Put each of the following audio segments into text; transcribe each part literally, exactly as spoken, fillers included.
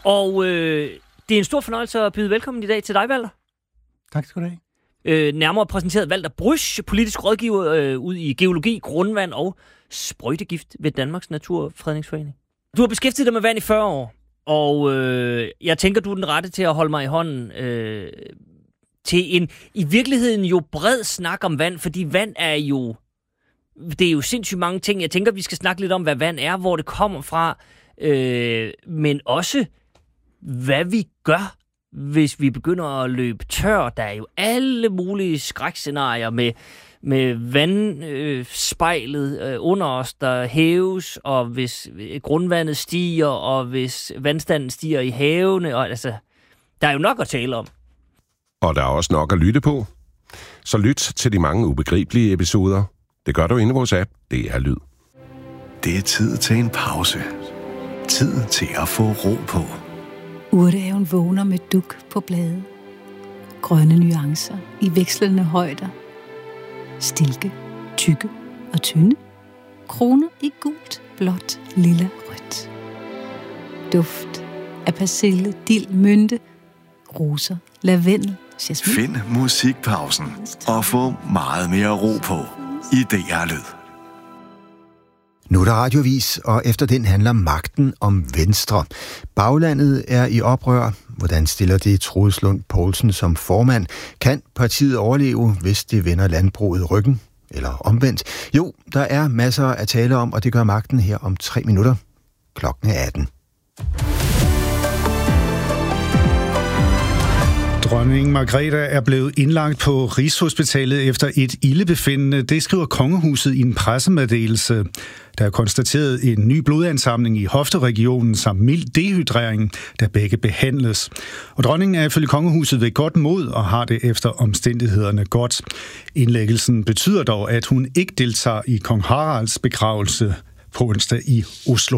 Og øh, det er en stor fornøjelse at byde velkommen i dag til dig, Walter. Tak skal du have. Øh, nærmere præsenteret Walter Brüsch, politisk rådgiver øh, ud i geologi, grundvand og sprøjtegift ved Danmarks Naturfredningsforening. Du har beskæftiget dig med vand i fyrre år, og øh, jeg tænker, du er den rette til at holde mig i hånden øh, til en i virkeligheden jo bred snak om vand, fordi vand er jo, det er jo sindssygt mange ting. Jeg tænker, vi skal snakke lidt om, hvad vand er, hvor det kommer fra, øh, men også hvad vi gør, hvis vi begynder at løbe tør. Der er jo alle mulige skrækscenarier med, med vandspejlet øh, under os, der hæves, og hvis grundvandet stiger, og hvis vandstanden stiger i havene. Og, altså, der er jo nok at tale om. Og der er også nok at lytte på. Så lyt til de mange ubegribelige episoder. Det gør du inde i vores app. Det er Lyd. Det er tid til en pause. Tid til at få ro på. Urtehaven vågner med duk på blade. Grønne nuancer i vekslende højder. Stilke, tykke og tynde. Kroner i gult, blåt, lilla, rødt. Duft af persille, dild, mynte, roser, lavendel, jasmin. Find musikpausen og få meget mere ro på i D R Lyd. Nu er der radiovis, og efter den handler magten om Venstre. Baglandet er i oprør. Hvordan stiller det Troels Lund Poulsen som formand? Kan partiet overleve, hvis det vender landbruget ryggen? Eller omvendt? Jo, der er masser at tale om, og det gør magten her om tre minutter. Klokken er atten. Dronning Margrethe er blevet indlagt på Rigshospitalet efter et ildebefindende. Det skriver kongehuset i en pressemeddelelse. Der er konstateret en ny blodansamling i hofteregionen samt mild dehydrering, der begge behandles. Og dronningen er ifølge kongehuset ved godt mod og har det efter omstændighederne godt. Indlæggelsen betyder dog, at hun ikke deltager i kong Haralds begravelse på onsdag i Oslo.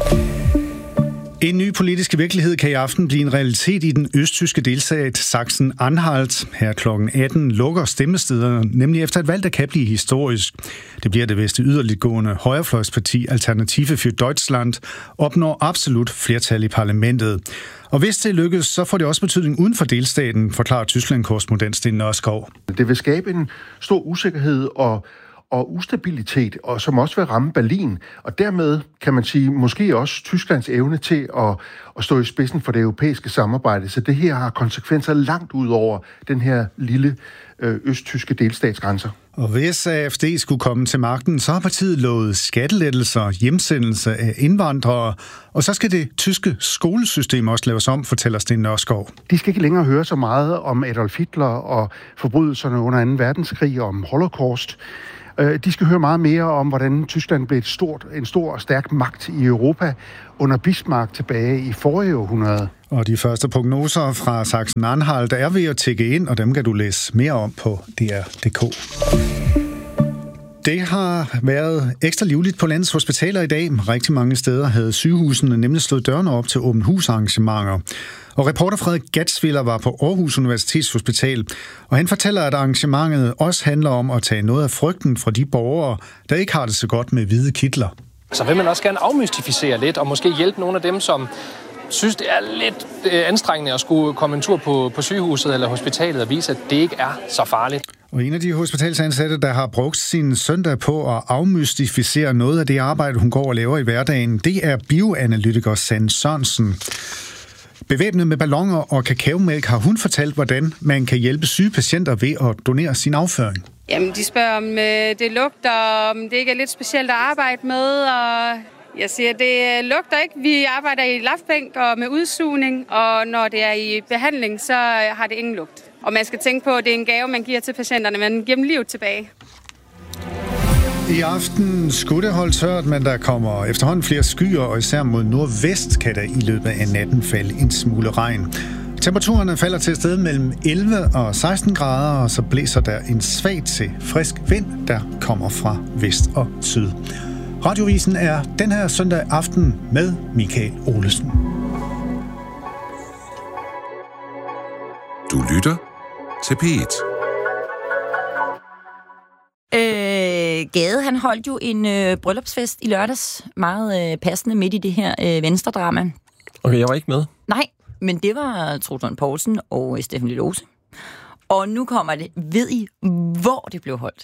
En ny politisk virkelighed kan i aften blive en realitet i den østtyske delstat Sachsen-Anhalt. Her klokken atten lukker stemmestederne, nemlig efter et valg, der kan blive historisk. Det bliver det veste yderliggående højrefløjsparti Alternative für Deutschland opnår absolut flertal i parlamentet. Og hvis det lykkes, så får det også betydning uden for delstaten, forklarer Tyskland-korrespondent Sten Nørskov. Det vil skabe en stor usikkerhed og og ustabilitet, og som også vil ramme Berlin, og dermed kan man sige, måske også Tysklands evne til at, at stå i spidsen for det europæiske samarbejde. Så det her har konsekvenser langt ud over den her lille øh, østtyske delstatsgrænser. Og hvis A F D skulle komme til magten, så har partiet lovet skattelettelser, hjemsendelse af indvandrere, og så skal det tyske skolesystem også laves om, fortæller Sten Nørskov. De skal ikke længere høre så meget om Adolf Hitler og forbrydelserne under anden verdenskrig og om Holocaust. De skal høre meget mere om, hvordan Tyskland blev et stort, en stor og stærk magt i Europa under Bismarck tilbage i forrige århundrede. Og de første prognoser fra Sachsen-Anhalt er ved at tække ind, og dem kan du læse mere om på D R punktum d k. Det har været ekstra livligt på landets hospitaler i dag. Rigtig mange steder havde sygehusene nemlig slået dørene op til åbent husarrangementer. Og reporter Frederik Gatsviller var på Aarhus Universitetshospital, og han fortæller, at arrangementet også handler om at tage noget af frygten fra de borgere, der ikke har det så godt med hvide kitler. Så vil man også gerne afmystificere lidt, og måske hjælpe nogle af dem, som synes, det er lidt anstrengende at skulle komme en tur på, på sygehuset eller hospitalet og vise, at det ikke er så farligt. Og en af de hospitalsansatte, der har brugt sin søndag på at afmystificere noget af det arbejde, hun går og laver i hverdagen, det er bioanalytiker Sanne Sørensen. Bevæbnet med balloner og kakaomælk har hun fortalt, hvordan man kan hjælpe syge patienter ved at donere sin afføring. Jamen, de spørger, om det lugter, om det ikke er lidt specielt at arbejde med, og jeg siger, det lugter ikke. Vi arbejder i lafbænk og med udsugning, og når det er i behandling, så har det ingen lugt. Og man skal tænke på, at det er en gave, man giver til patienterne, man giver dem livet tilbage. I aften skulle det holde tørt, men der kommer efterhånden flere skyer, og især mod nordvest kan der i løbet af natten falde en smule regn. Temperaturerne falder til et sted mellem elleve og seksten grader, og så blæser der en svag til frisk vind, der kommer fra vest og syd. Radiovisen er den her søndag aften med Michael Olesen. Du lytter til P et. Øh, Gade, han holdt jo en øh, bryllupsfest i lørdags, meget øh, passende midt i det her øh, Venstre-drama. Okay, jeg var ikke med. Nej, men det var Troels Lund Poulsen og Steffen Lose. Og nu kommer det. Ved I, hvor det blev holdt?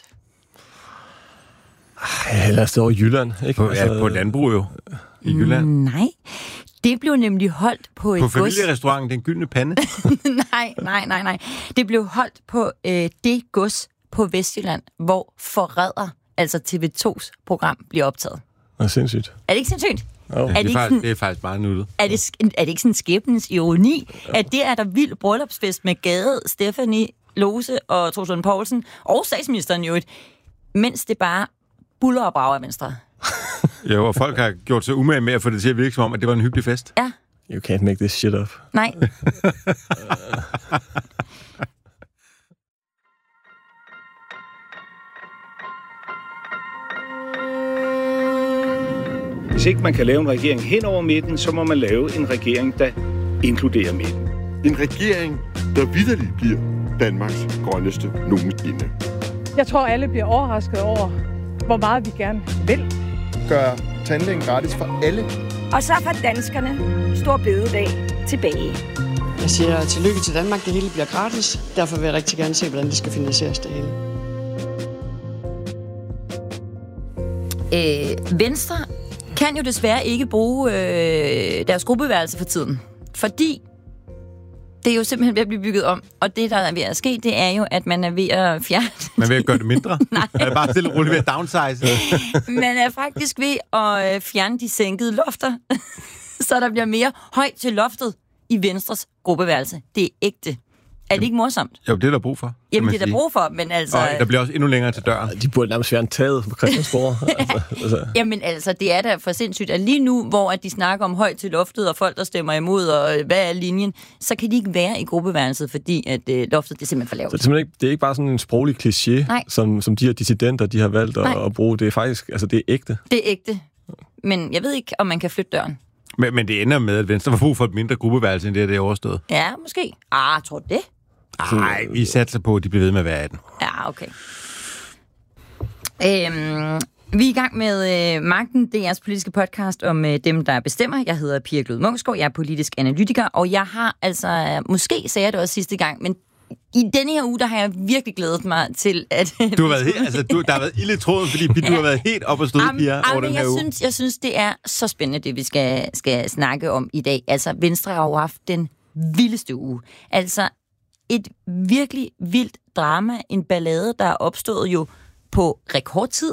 Ej, lad os det over i Jylland. Ikke? På, ja, på landbrug jo. I Jylland. Nej, det blev nemlig holdt på et På gods. familierestauranten Den Gyldne Pande? nej, nej, nej, nej. Det blev holdt på øh, det gods på Vestjylland, hvor Forræder, altså T V to's program, bliver optaget. Det er sindssygt. Er det ikke sindssygt? Oh. Er det, det, er ikke faktisk, sådan, det er faktisk bare nuttet. er, det, er det ikke sådan skæbnens ironi, oh. at det er der vild bryllupsfest med Gade, Stephanie Lose og Troels Lund Poulsen og statsministeren jo et, mens det bare buller og brager af Venstre. Jo, og folk har gjort sig umage med at få det til at virke som om, at det var en hyggelig fest. Ja. You can't make this shit up. Nej. Hvis ikke man kan lave en regering hen over midten, så må man lave en regering, der inkluderer midten. En regering, der vitterligt bliver Danmarks grønneste nogensinde. Jeg tror, alle bliver overrasket over, hvor meget vi gerne vil. Gør tandlægen gratis for alle. Og så får danskerne stor bededag tilbage. Jeg siger tillykke til Danmark, det hele bliver gratis. Derfor vil jeg rigtig gerne se, hvordan det skal finansieres det hele. Øh, Venstre kan jo desværre ikke bruge øh, deres gruppeværelse for tiden, fordi det er jo simpelthen ved at blive bygget om, og det, der er ved at ske, det er jo, at man er ved at fjerne... Man er ved at gøre det mindre? Nej. Er det bare stille og roligt ved at downsize? Man er faktisk ved at fjerne de sænkede lofter, så der bliver mere højt til loftet i Venstres gruppeværelse. Det er ægte. Er det ikke morsomt? Jo, det er der brug for. Jamen, det er der brug for, men altså... Og der bliver også endnu længere til døren. De burde nærmest fjerne taget på Christiansborg. altså, altså. Jamen altså, det er da for sindssygt, at lige nu, hvor at de snakker om højt til loftet, og folk, der stemmer imod, og hvad er linjen, så kan de ikke være i gruppeværelset, fordi at øh, loftet det er simpelthen for lavt. Så det er, simpelthen ikke, det er ikke bare sådan en sproglig kliché, som, som de her dissidenter, de har valgt at, at bruge. Det er faktisk, altså det er ægte. Det er ægte. Men jeg ved ikke, om man kan flytte døren. Men, men det ender med, at Venstre får brug for et mindre gruppeværelse, end det, det er overstået. Ja, måske. Ah, tror du det? Nej, vi satser på, at de bliver ved med at være atten. Ja, okay. Øhm, vi er i gang med øh, Magten. Det er jeres politiske podcast om øh, dem, der bestemmer. Jeg hedder Pia Glød Munksgaard. Jeg er politisk analytiker, og jeg har altså... Måske sagde jeg det også sidste gang, men i denne her uge, der har jeg virkelig glædet mig til, at... Du har været helt... Altså, du, der har været ild i tråden, fordi du har været helt op og støde, Pia, over den her jeg uge. Synes, jeg synes, det er så spændende, det vi skal, skal snakke om i dag. Altså, Venstre har jo haft den vildeste uge. Altså... Et virkelig vildt drama, en ballade, der er opstået jo på rekordtid.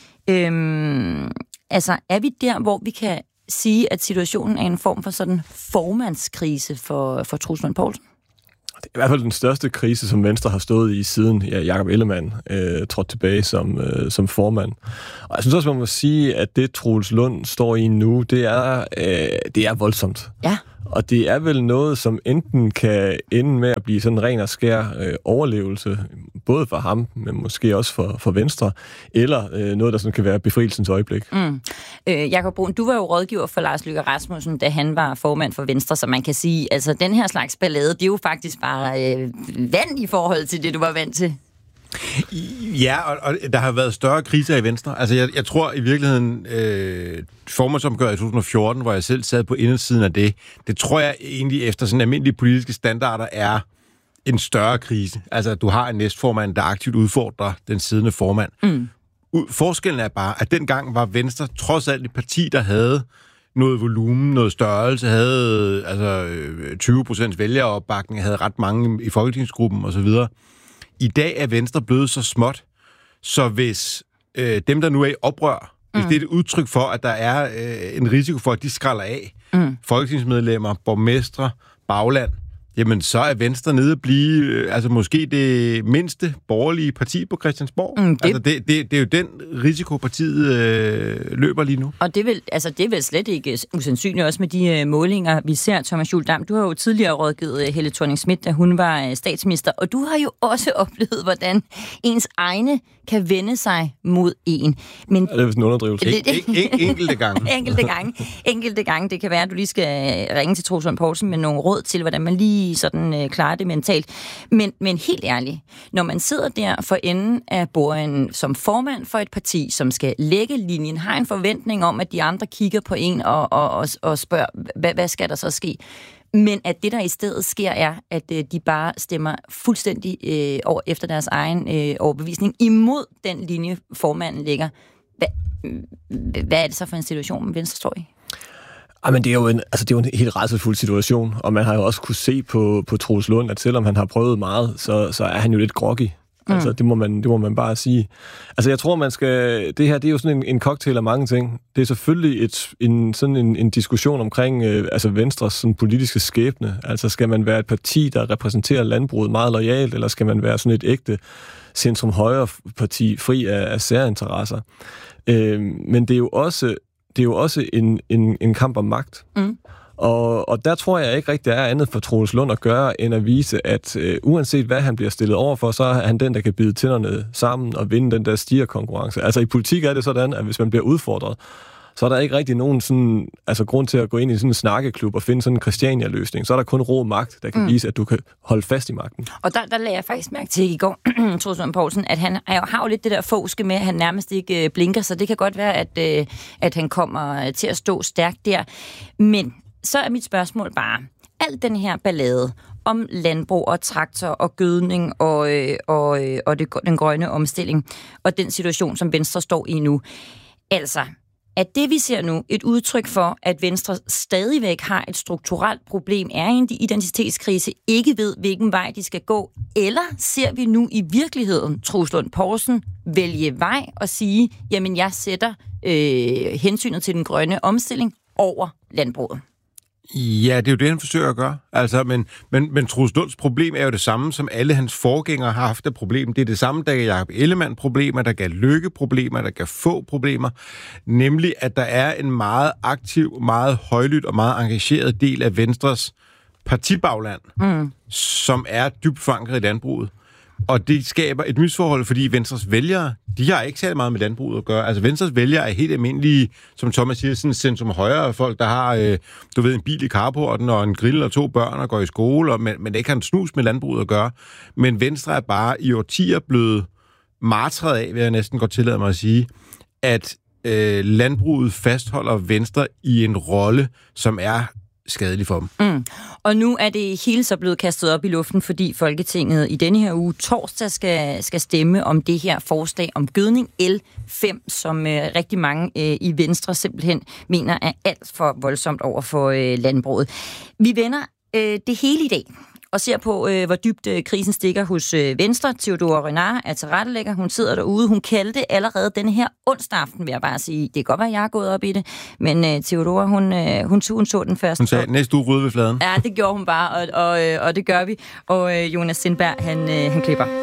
Øhm, altså, er vi der, hvor vi kan sige, at situationen er en form for sådan formandskrise for, for Troels Lund Poulsen? Det er i hvert fald den største krise, som Venstre har stået i, siden ja, Jakob Ellemann øh, trådte tilbage som, øh, som formand. Og jeg synes også, man må sige, at det Troels Lund står i nu, det er, øh, det er voldsomt. Ja. Og det er vel noget, som enten kan ende med at blive sådan en ren og skær øh, overlevelse, både for ham, men måske også for, for Venstre, eller øh, noget, der sådan kan være befrielsens øjeblik. Mm. Øh, Jakob Brun, du var jo rådgiver for Lars Løkke Rasmussen, da han var formand for Venstre, så man kan sige, altså den her slags ballade, det er jo faktisk bare øh, vand i forhold til det, du var vant til. Ja, og, og der har været større kriser i Venstre. Altså, jeg, jeg tror i virkeligheden, øh, formandsopgøret i to tusind og fjorten, hvor jeg selv sad på indersiden af det, det tror jeg egentlig efter sådan almindelige politiske standarder er en større krise. Altså, du har en næstformand, der aktivt udfordrer den siddende formand. Mm. Forskellen er bare, at dengang var Venstre trods alt et parti, der havde noget volumen, noget størrelse, havde altså tyve procent vælgeropbakning, havde ret mange i folketingsgruppen osv. I dag er Venstre blevet så småt, så hvis øh, dem, der nu er i oprør, mm. hvis det er et udtryk for, at der er øh, en risiko for, at de skralder af, mm. folketingsmedlemmer, borgmestre, bagland, jamen så er Venstre nede at blive øh, altså måske det mindste borgerlige parti på Christiansborg. Mm, det... Altså det, det, det er jo den risiko, partiet øh, løber lige nu. Og det er, vel, altså det er vel slet ikke usandsynligt også med de øh, målinger, vi ser. Thomas Juhl Dam, du har jo tidligere rådgivet øh, Helle Thorning-Schmidt, da hun var øh, statsminister, og du har jo også oplevet, hvordan ens egne kan vende sig mod en. Men ja, det er vist en underdrivelse. En, en, en, enkelte gange. enkelte gange. Enkelte gange. Det kan være, at du lige skal ringe til Troels Lund Poulsen med nogle råd til, hvordan man lige lige sådan øh, klare det mentalt. Men, men helt ærligt, når man sidder der for enden af bordet som formand for et parti, som skal lægge linjen, har en forventning om, at de andre kigger på en og, og, og, og spørger, hvad, hvad skal der så ske? Men at det, der i stedet sker, er, at øh, de bare stemmer fuldstændig øh, over efter deres egen øh, overbevisning imod den linje, formanden lægger. Hvad, hvad er det så for en situation, Venstre står i? Jamen, det er jo en, altså, det er jo en helt rædselsfuld situation, og man har jo også kunne se på, på Troels Lund, at selvom han har prøvet meget, så, så er han jo lidt groggy. Mm. Altså, det må, man, det må man bare sige. Altså, jeg tror, man skal... Det her, det er jo sådan en, en cocktail af mange ting. Det er selvfølgelig et, en, sådan en, en diskussion omkring øh, altså Venstres sådan, politiske skæbne. Altså, skal man være et parti, der repræsenterer landbruget meget loyalt, eller skal man være sådan et ægte centrum-højre parti, fri af, af særinteresser? Øh, men det er jo også, det er jo også en, en, en kamp om magt. Mm. Og, og der tror jeg ikke rigtig, der er andet for Troels Lund at gøre, end at vise, at øh, uanset hvad han bliver stillet over for, så er han den, der kan bide tænderne sammen og vinde den der stigerkonkurrence. Altså i politik er det sådan, at hvis man bliver udfordret, så er der ikke rigtig nogen sådan, altså grund til at gå ind i sådan en snakkeklub og finde sådan en Christiania-løsning. Så er der kun rå magt, der kan mm. vise, at du kan holde fast i magten. Og der, der lagde jeg faktisk mærke til i går, Troels Lund Poulsen, at han har jo lidt det der foske med, at han nærmest ikke blinker, så det kan godt være, at, at han kommer til at stå stærkt der. Men så er mit spørgsmål bare, alt den her ballade om landbrug og traktor og gødning og, og, og det, den grønne omstilling og den situation, som Venstre står i nu, altså, at det, vi ser nu, et udtryk for, at Venstre stadigvæk har et strukturelt problem, er en identitetskrise, ikke ved, hvilken vej de skal gå, eller ser vi nu i virkeligheden, Troels Lund Poulsen, vælge vej og sige, jamen jeg sætter øh, hensynet til den grønne omstilling over landbruget? Ja, det er jo det, han forsøger at gøre. Altså, men, men, men Troels Lunds problem er jo det samme, som alle hans forgængere har haft et problem. Det er det samme, der gav Jacob Ellemann problemer, der gav Løkke problemer, der gav få problemer. Nemlig, at der er en meget aktiv, meget højlydt og meget engageret del af Venstres partibagland, mm. som er dybt forankret i landbruget. Og det skaber et misforhold, fordi Venstres vælgere, de har ikke særlig meget med landbruget at gøre. Altså Venstres vælgere er helt almindelige, som Thomas siger, sådan centrum højre folk, der har, øh, du ved, en bil i carporten og en grill og to børn og går i skole, og, men, men ikke har en snus med landbruget at gøre. Men Venstre er bare i årtier blevet martret af, vil jeg næsten godt tillade mig at sige, at øh, landbruget fastholder Venstre i en rolle, som er skadelig for dem. Mm. Og nu er det hele så blevet kastet op i luften, fordi Folketinget i denne her uge torsdag skal, skal stemme om det her forslag om gødning L fem, som øh, rigtig mange øh, i Venstre simpelthen mener er alt for voldsomt over for øh, landbruget. Vi vender øh, det hele i dag og ser på, øh, hvor dybt øh, krisen stikker hos øh, Venstre. Theodora Renard er tilrettelægger. Hun sidder derude. Hun kaldte allerede denne her onsdag aften, vil jeg bare sige. Det kan godt være, at jeg er gået op i det. Men øh, Theodora, hun, øh, hun, tog, hun så den først. Hun sagde, næste uge rydde ved fladen. Ja, det gjorde hun bare, og, og, øh, og det gør vi. Og øh, Jonas Sindberg, han, øh, han klipper.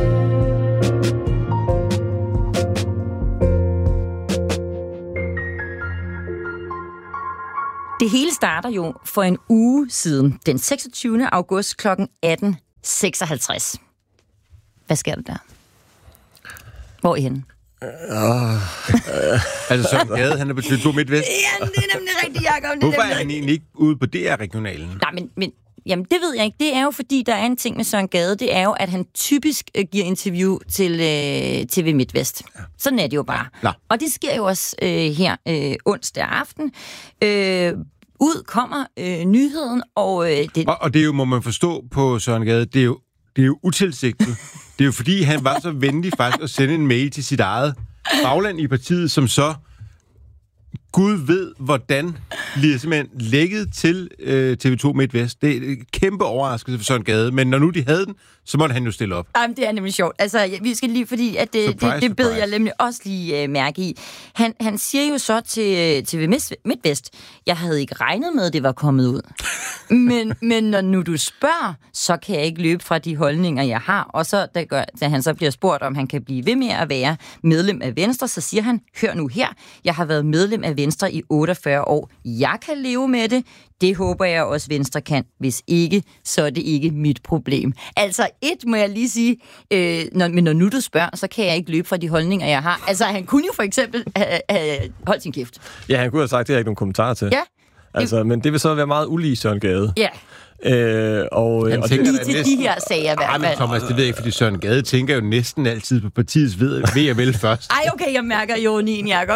Det hele starter jo for en uge siden, den seksogtyvende august kl. atten seksoghalvtreds. Hvad sker der der? Hvor er I henne? Uh, uh, altså Søren Gade, han er på T V to MidtVest. Ja, det er nemlig rigtigt, Jacob. Hvorfor er han egentlig ikke ude på D R-regionalen? Nej, men, men jamen, det ved jeg ikke. Det er jo, fordi der er en ting med Søren Gade, det er jo, at han typisk øh, giver interview til øh, T V MidtVest. Ja. Sådan er det jo bare. Ja. Og det sker jo også øh, her øh, onsdag aften. Øh, ud kommer øh, nyheden, og, øh, det... og... Og det er jo, må man forstå på Søren Gade, det er jo, det er jo utilsigtet. Det er jo fordi, han var så venlig faktisk at sende en mail til sit eget bagland i partiet, som så Gud ved, hvordan bliver simpelthen lægget til øh, T V to MidtVest. Det er en kæmpe overraskelse for Søren Gade, men når nu de havde den, så måtte han jo stille op. Jamen, det er nemlig sjovt. Altså, ja, vi skal lige, fordi at det, surprise, det, det bed jeg nemlig også lige uh, mærke i. Han, han siger jo så til T V MidtVest, jeg havde ikke regnet med, at det var kommet ud. men, men når nu du spørger, så kan jeg ikke løbe fra de holdninger, jeg har. Og så, da, gør, da han så bliver spurgt, om han kan blive ved med at være medlem af Venstre, så siger han, hør nu her, jeg har været medlem af Venstre i otteogfyrre år. Jeg kan leve med det. Det håber jeg også, Venstre kan. Hvis ikke, så er det ikke mit problem. Altså, et må jeg lige sige, øh, når, men når nu du spørger, så kan jeg ikke løbe fra de holdninger, jeg har. Altså, han kunne jo for eksempel have, have holdt sin kæft. Ja, han kunne have sagt, det har jeg ikke nogen kommentarer til. Ja. Altså, men det vil så være meget ulige Søren Gade. Ja. Øh, og, Han og tænker lige til næsten... de her sager i hvert fald. Men Thomas, det ved jeg ikke, fordi Søren Gade tænker jo næsten altid på partiets ved og vel først. Ej, okay, jeg mærker ironien, Jacob.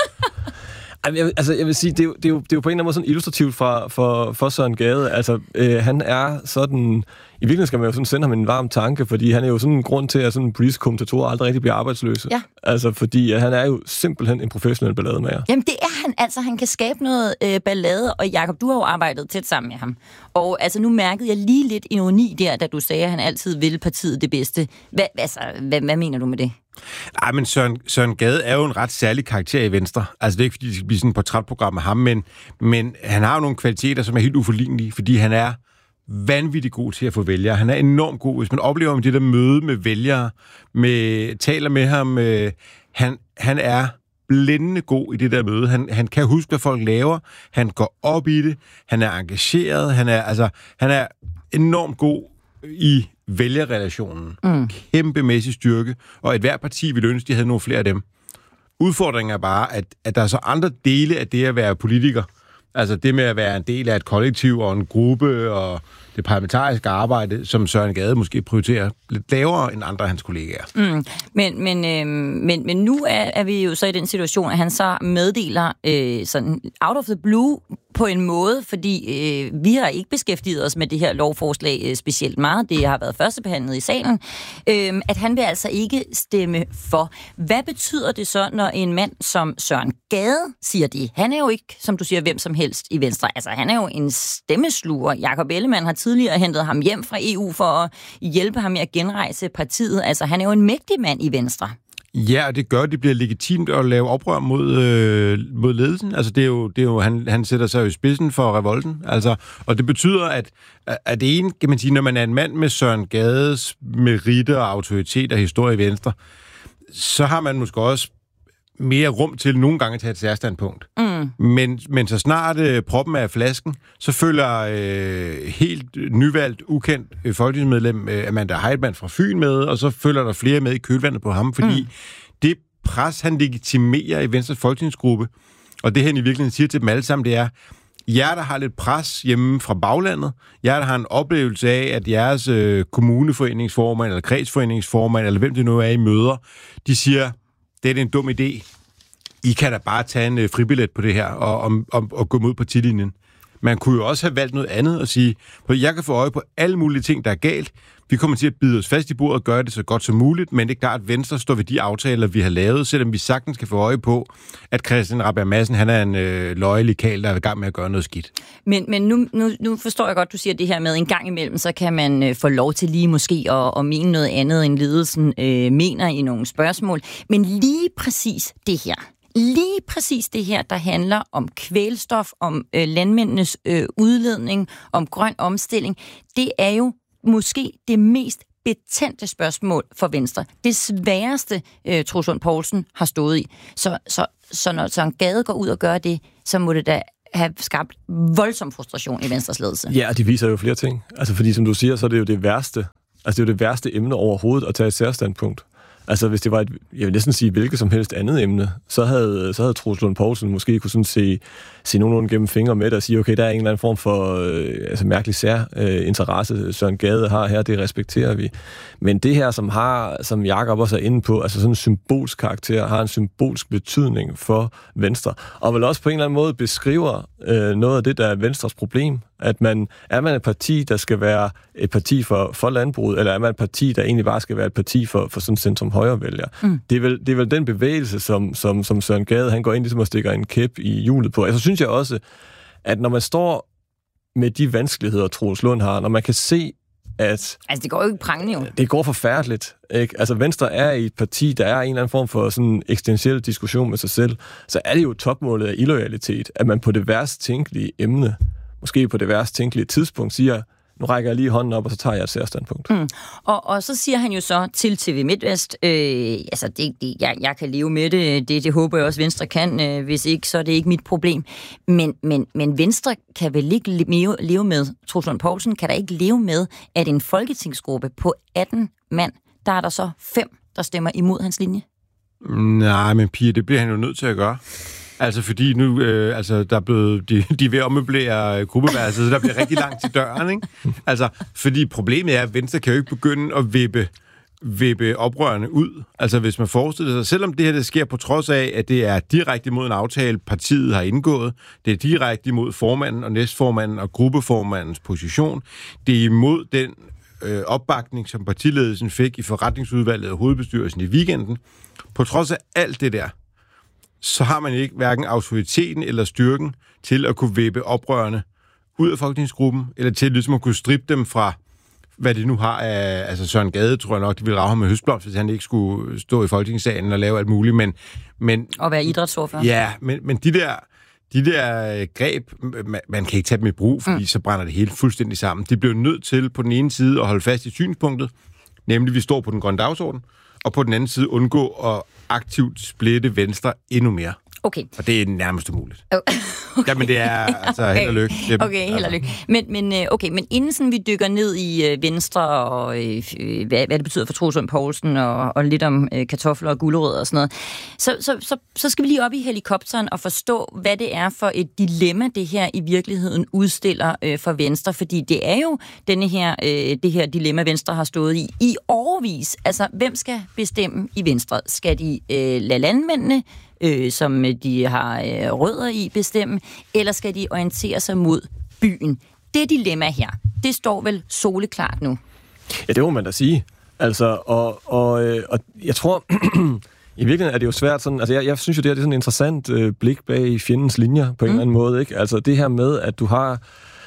Jeg, altså, jeg vil sige, det er, jo, det, er jo, det er jo på en eller anden måde sådan illustrativt for, for, for Søren Gade. Altså, øh, han er sådan... I virkeligheden skal man jo sådan sende ham en varm tanke, fordi han er jo sådan en grund til, at sådan politiske kommentatorer aldrig rigtig bliver arbejdsløse. Ja. Altså, fordi at han er jo simpelthen en professionel ballademager. Jamen, det er han. Altså, han kan skabe noget øh, ballade, og Jacob, du har jo arbejdet tæt sammen med ham. Og altså, nu mærkede jeg lige lidt ironi der, da du sagde, at han altid vil partiet det bedste. Hva, altså, hvad, hvad mener du med det? Nej, men Søren, Søren Gade er jo en ret særlig karakter i Venstre. Altså, det er ikke, fordi det skal blive sådan et portrætprogram med ham, men, men han har jo nogle kvaliteter, som er helt uforlignelige, fordi han er vanvittigt god til at få vælgere. Han er enormt god. Hvis man oplever med det der møde med vælgere, med, taler med ham, øh, han, han er blændende god i det der møde. Han, han kan huske, hvad folk laver. Han går op i det. Han er engageret. Han er, altså, han er enormt god i vælgerrelationen. Mm. Kæmpemæssig styrke. Og et hvert parti ville ønske, de havde nogle flere af dem. Udfordringen er bare, at, at der er så andre dele af det at være politiker. Altså det med at være en del af et kollektiv og en gruppe og det parlamentariske arbejde, som Søren Gade måske prioriterer lidt lavere end andre af hans kollegaer. Mm. Men, men, øh, men, men nu er, er vi jo så i den situation, at han så meddeler øh, sådan out of the blue på en måde, fordi øh, vi har ikke beskæftiget os med det her lovforslag øh, specielt meget. Det har været førstebehandlet i salen. Øh, at han vil altså ikke stemme for. Hvad betyder det så, når en mand som Søren Gade siger det? Han er jo ikke, som du siger, hvem som helst i Venstre. Altså, han er jo en stemmesluger. Jacob Ellemann har tidligere hentet ham hjem fra E U for at hjælpe ham med at genrejse partiet. Altså, han er jo en mægtig mand i Venstre. Ja, og det gør, at det bliver legitimt at lave oprør mod, øh, mod ledelsen. Altså, det er jo, det er jo han, han sætter sig jo i spidsen for revolten. Altså, og det betyder, at, at det ene, kan man sige, når man er en mand med Søren Gades meritter og autoritet og historie i Venstre, så har man måske også mere rum til nogle gange at tage et særstandpunkt. Mm. Men, men så snart øh, proppen er af flasken, så følger øh, helt nyvalgt, ukendt øh, folketingsmedlem øh, Amanda Heitmann fra Fyn med, og så følger der flere med i kølvandet på ham, fordi mm. det pres, han legitimerer i Venstres folketingsgruppe, og det han i virkeligheden siger til dem alle sammen, det er, jer, der har lidt pres hjemme fra baglandet, jer, der har en oplevelse af, at jeres øh, kommuneforeningsformand, eller kredsforeningsformand, eller hvem det nu er i møder, de siger, det er en dum idé. I kan da bare tage en øh, fribillet på det her og, og, og, og gå mod partilinjen. Man kunne jo også have valgt noget andet og sige, jeg kan få øje på alle mulige ting, der er galt. Vi kommer til at bide os fast i bordet og gøre det så godt som muligt, men det er klart, at Venstre står ved de aftaler, vi har lavet, selvom vi sagtens kan få øje på, at Christian Rabjerg Madsen, han er en øh, løjelig kal, der er i gang med at gøre noget skidt. Men, men nu, nu, nu forstår jeg godt, du siger det her med, en gang imellem, så kan man øh, få lov til lige måske at, at mene noget andet, end ledelsen øh, mener i nogle spørgsmål. Men lige præcis det her, Lige præcis det her, der handler om kvælstof, om øh, landmændenes øh, udledning, om grøn omstilling, det er jo måske det mest betændte spørgsmål for Venstre. Det sværeste, øh, Troels Lund Poulsen har stået i. Så, så, så når Søren Gade går ud og gør det, så må det da have skabt voldsom frustration i Venstres ledelse. Ja, de viser jo flere ting. Altså, fordi som du siger, så er det jo det værste, altså det er jo det værste emne overhovedet at tage et særstandpunkt. Altså, hvis det var et, jeg vil næsten sige, hvilket som helst andet emne, så havde, så havde Troels Lund Poulsen måske kunne sådan se, se nogenlunde gennem fingre med det og sige, okay, der er en eller anden form for øh, altså mærkelig sær øh, interesse, Søren Gade har her, det respekterer vi. Men det her, som har, som Jacob også er inde på, altså sådan en symbolsk karakter, har en symbolsk betydning for Venstre, og vel også på en eller anden måde beskriver øh, noget af det, der er Venstres problem. At man, er man et parti, der skal være et parti for, for landbruget, eller er man et parti, der egentlig bare skal være et parti for, for sådan centrum højre vælger? Mm. Det, er vel, det er vel den bevægelse, som, som, som Søren Gade, han går ind ligesom og stikker en kæp i hjulet på. Altså synes jeg også, at når man står med de vanskeligheder, Troels Lund har, når man kan se, at... Altså, det går jo ikke prangende jo. Det går forfærdeligt, ikke? Altså, Venstre er i et parti, der er en eller anden form for sådan en eksistentiel diskussion med sig selv, så er det jo topmålet af illoyalitet, at man på det værst tænkelige emne, måske på det værst tænkelige tidspunkt, siger, nu rækker jeg lige hånden op, og så tager jeg et særstandpunkt. Mm. Og, og så siger han jo så til T V MidtVest, øh, altså, det, det, jeg, jeg kan leve med det, det, det håber jeg også, Venstre kan, øh, hvis ikke, så er det ikke mit problem. Men, men, men Venstre kan vel ikke leve, leve med, Troels Lund Poulsen kan da ikke leve med, at en folketingsgruppe på atten mand, der er der så fem, der stemmer imod hans linje? Nej, men Pia, det bliver han jo nødt til at gøre. Altså fordi nu, øh, altså der er blevet, de, de er ved at ommøblere gruppeværelset, så der bliver rigtig langt til døren, ikke? Altså, fordi problemet er, at Venstre kan jo ikke begynde at vippe, vippe oprørende ud. Altså hvis man forestiller sig, selvom det her det sker på trods af, at det er direkte imod en aftale, partiet har indgået, det er direkte imod formanden og næstformanden og gruppeformandens position, det er imod den øh, opbakning, som partiledelsen fik i forretningsudvalget og hovedbestyrelsen i weekenden. På trods af alt det der, så har man ikke hverken autoriteten eller styrken til at kunne vippe oprørende ud af folketingsgruppen, eller til ligesom at kunne strippe dem fra, hvad det nu har af, altså Søren Gade, tror jeg nok, de ville rage ham med høstblomst, hvis han ikke skulle stå i folketingssalen og lave alt muligt, men... men og være idrætsordfører. Ja, men, men de der, de der greb, man, man kan ikke tage dem i brug, fordi mm. så brænder det hele fuldstændig sammen. De bliver nødt til på den ene side at holde fast i synspunktet, nemlig at vi står på den grønne dagsorden, og på den anden side undgå at aktivt splitte Venstre endnu mere. Okay. Og det er nærmest umuligt. Okay. Jamen, det er altså okay. held og lykke. Det, okay, held og lykke. Men, men, okay, men inden sådan, vi dykker ned i øh, Venstre, og øh, hvad, hvad det betyder for Troels Lund Poulsen, og, og lidt om øh, kartofler og gulerødder og sådan noget, så, så, så, så skal vi lige op i helikopteren og forstå, hvad det er for et dilemma, det her i virkeligheden udstiller øh, for Venstre. Fordi det er jo denne her, øh, det her dilemma, Venstre har stået i i årevis. Altså, hvem skal bestemme i Venstre? Skal de øh, lade landmændene, Øh, som de har øh, rødder i, bestemme, eller skal de orientere sig mod byen? Det dilemma her, det står vel soleklart nu. Ja, det må man da sige. Altså, og, og, øh, og jeg tror, i virkeligheden er det jo svært sådan, altså jeg, jeg synes jo, det her det er sådan en interessant øh, blik bag fjendens linjer på en mm. eller anden måde, ikke? Altså det her med, at du har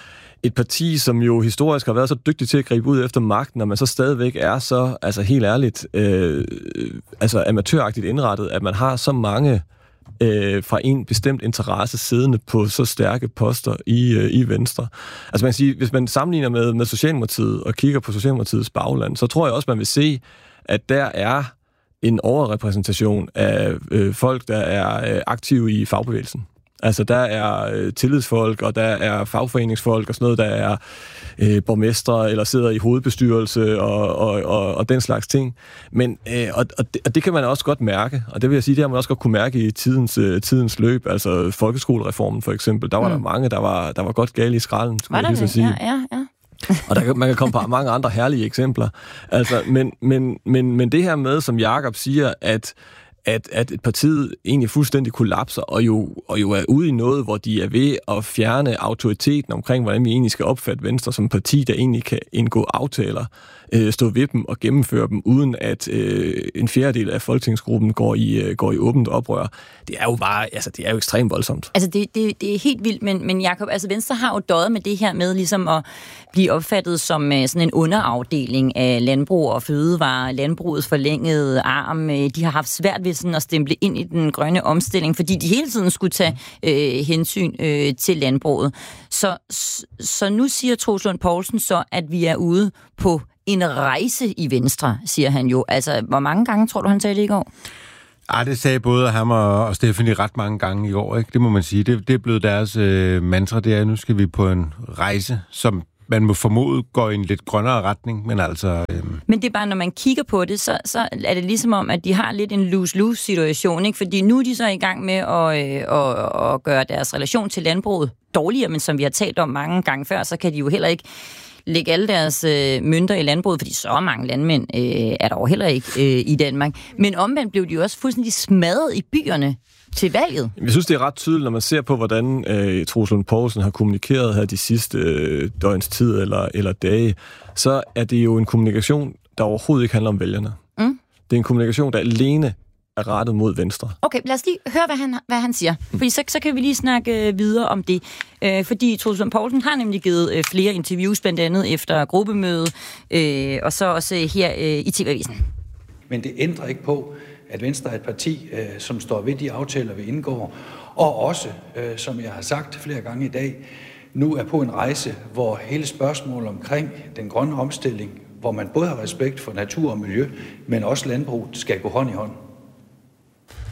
et parti, som jo historisk har været så dygtigt til at gribe ud efter magten, og man så stadigvæk er så, altså helt ærligt, øh, altså amatøragtigt indrettet, at man har så mange øh, fra en bestemt interesse siddende på så stærke poster i, øh, i Venstre. Altså man kan sige, hvis man sammenligner med, med Socialdemokratiet og kigger på Socialdemokratiets bagland, så tror jeg også, man vil se, at der er en overrepræsentation af øh, folk, der er øh, aktive i fagbevægelsen. Altså, der er øh, tillidsfolk, og der er fagforeningsfolk og sådan noget, der er øh, borgmestre, eller sidder i hovedbestyrelse og, og, og, og den slags ting. Men, øh, og, og, det, og det kan man også godt mærke, og det vil jeg sige, det har man også godt kunne mærke i tidens, øh, tidens løb. Altså, folkeskolereformen for eksempel, der var mm. der mange, der var, der var godt gale i skralden, skulle jeg lige sige. Ja, ja, ja. Og der, man kan komme på mange andre herlige eksempler. Altså, men, men, men, men det her med, som Jakob siger, at At, at et partiet egentlig fuldstændig kollapser, og jo, og jo er ude i noget, hvor de er ved at fjerne autoriteten omkring, hvordan vi egentlig skal opfatte Venstre som parti, der egentlig kan indgå aftaler, øh, stå ved dem og gennemføre dem, uden at øh, en fjerdedel af folketingsgruppen går i, øh, går i åbent oprør. Det er jo bare, altså det er jo ekstremt voldsomt. Altså det, det, det er helt vildt, men, men Jakob, altså Venstre har jo døjet med det her med ligesom at blive opfattet som øh, sådan en underafdeling af landbrug og fødevare, landbrugets forlængede arm. De har haft svært ved sådan at stemple ind i den grønne omstilling, fordi de hele tiden skulle tage øh, hensyn øh, til landbruget. Så, så nu siger Troels Lund Poulsen så, at vi er ude på en rejse i Venstre, siger han jo. Altså, hvor mange gange tror du, han sagde det i går? Ej, det sagde både ham og, og Stephanie ret mange gange i går, ikke? Det må man sige. Det, det er blevet deres øh, mantra, det er, nu skal vi på en rejse, som man må formode går i en lidt grønnere retning, men altså... Øh... Men det er bare, når man kigger på det, så, så er det ligesom om, at de har lidt en lose-lose situation, ikke? Fordi nu er de så i gang med at, øh, at, at gøre deres relation til landbruget dårligere, men som vi har talt om mange gange før, så kan de jo heller ikke lægge alle deres øh, mønter i landbruget, fordi så mange landmænd øh, er der jo heller ikke øh, i Danmark. Men omvendt blev de jo også fuldstændig smadret i byerne til valget. Jeg synes, det er ret tydeligt, når man ser på, hvordan øh, Troels Lund Poulsen har kommunikeret her de sidste øh, døgns tid eller, eller dage, så er det jo en kommunikation, der overhovedet ikke handler om vælgerne. Mm. Det er en kommunikation, der alene er rettet mod Venstre. Okay, lad os lige høre, hvad han, hvad han siger. Fordi så, så kan vi lige snakke videre om det. Øh, fordi Troels Lund Poulsen har nemlig givet øh, flere interviews, blandt andet efter gruppemødet, øh, og så også her øh, i T V-avisen. Men det ændrer ikke på, at Venstre er et parti, øh, som står ved de aftaler, vi indgår, og også, øh, som jeg har sagt flere gange i dag, nu er på en rejse, hvor hele spørgsmålet omkring den grønne omstilling, hvor man både har respekt for natur og miljø, men også landbrug, skal gå hånd i hånd.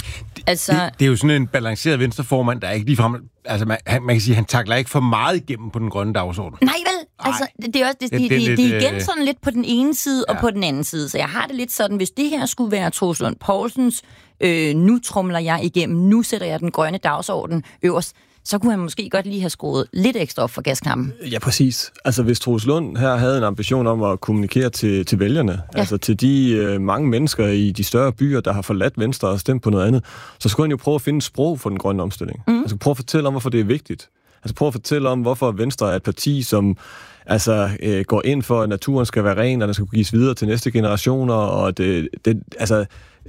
Altså... Det, det er jo sådan en balanceret venstreformand, der er ikke ligefrem... Altså, man, han, man kan sige, han takler ikke for meget igennem på den grønne dagsorden. Nej vel, altså, det, det er også det, det, det, det, det, det er igen sådan lidt på den ene side ja. og på den anden side. Så jeg har det lidt sådan, hvis det her skulle være Troels Lund Poulsens, øh, nu tromler jeg igennem, nu sætter jeg den grønne dagsorden øverst, så kunne han måske godt lige have skruet lidt ekstra op for gasknappen. Ja, præcis. Altså, hvis Troels Lund her havde en ambition om at kommunikere til, til vælgerne, ja. altså til de øh, mange mennesker i de større byer, der har forladt Venstre og stemt på noget andet, så skulle han jo prøve at finde sprog for den grønne omstilling. Mm. Altså, prøve at fortælle om, hvorfor det er vigtigt. Altså, prøve at fortælle om, hvorfor Venstre er et parti, som altså, øh, går ind for, at naturen skal være ren, og den skal kunne gives videre til næste generationer, og det, det altså...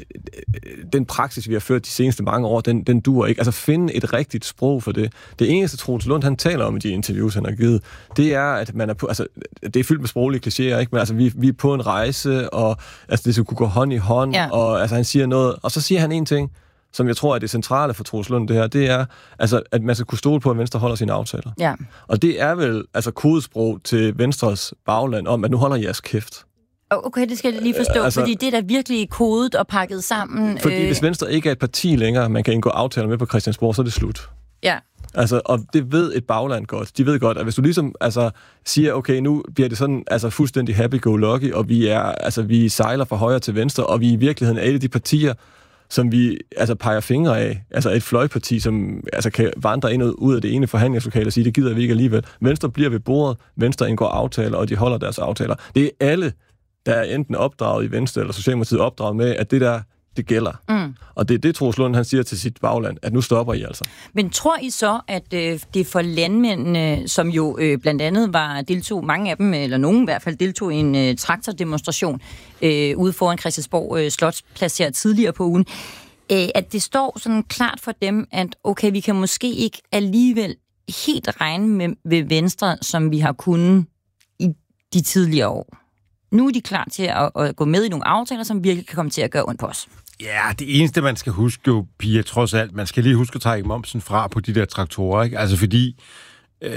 den praksis, vi har ført de seneste mange år, den, den duer ikke. Altså finde et rigtigt sprog for det. Det eneste, Troels Lund, han taler om i de interviews, han har givet, det er, at man er på, altså, det er fyldt med sproglige klichéer, ikke? Men altså, vi, vi er på en rejse, og altså, det skal kunne gå hånd i hånd, ja. og altså, han siger noget, og så siger han en ting, som jeg tror er det centrale for Troels Lund, det her, det er, altså, at man skal kunne stole på, at Venstre holder sine aftaler. Ja. Og det er vel altså kodesprog til Venstres bagland om, at nu holder jeres kæft. Okay, det skal jeg lige forstå, altså, fordi det er da virkelig kodet og pakket sammen. Fordi øh... hvis Venstre ikke er et parti længere, man kan indgå aftaler med på Christiansborg, så er det slut. Ja. Altså, og det ved et bagland godt. De ved godt, at hvis du ligesom altså, siger, okay, nu bliver det sådan altså, fuldstændig happy-go-lucky, og vi, er, altså, vi sejler fra højre til venstre, og vi i virkeligheden er et af de partier, som vi altså, peger fingre af. Altså et fløjparti, som altså, kan vandre ind og ud af det ene forhandlingslokale og sige, det gider vi ikke alligevel. Venstre bliver ved bordet, Venstre indgår aftaler, og de holder deres aftaler. Det er alle, der er enten opdraget i Venstre eller Socialdemokratiet opdraget med, at det der, det gælder. Mm. Og det er det, Troels Lund, han siger til sit bagland, at nu stopper I altså. Men tror I så, at øh, det for landmændene, som jo øh, blandt andet var deltog, mange af dem, eller nogen i hvert fald, deltog i en øh, traktordemonstration øh, ude foran Christiansborg øh, Slotsplads her tidligere på ugen, øh, at det står sådan klart for dem, at okay, vi kan måske ikke alligevel helt regne med ved Venstre, som vi har kunnet i de tidligere år. Nu er de klar til at, at gå med i nogle aftaler, som virkelig kan komme til at gøre ondt på os. Ja, det eneste, man skal huske jo, Pia, trods alt, man skal lige huske at trække momsen fra på de der traktorer, ikke? Altså fordi øh,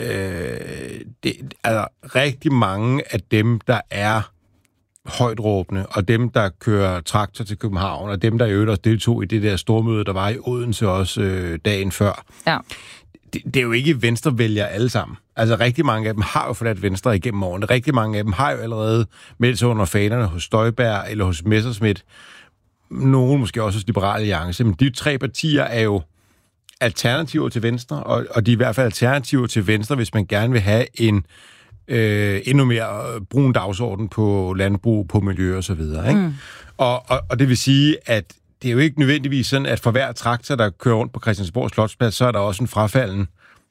det, altså, rigtig mange af dem, der er højtråbende, og dem, der kører traktor til København, og dem, der i øvrigt også deltog i det der stormøde, der var i Odense også øh, dagen før, ja. det, det er jo ikke venstrevælgere alle sammen. Altså rigtig mange af dem har jo forladt Venstre igennem årene. Rigtig mange af dem har jo allerede meldt sig under fanerne hos Støjberg eller hos Messerschmidt. Nogle måske også hos Liberal Alliance. Men de tre partier er jo alternativer til Venstre, og, og de er i hvert fald alternativer til Venstre, hvis man gerne vil have en øh, endnu mere brun dagsorden på landbrug, på miljø og så videre. Ikke? Mm. Og, og, og det vil sige, at det er jo ikke nødvendigvis sådan, at for hver traktor, der kører rundt på Christiansborg Slotsplads, så er der også en frafalden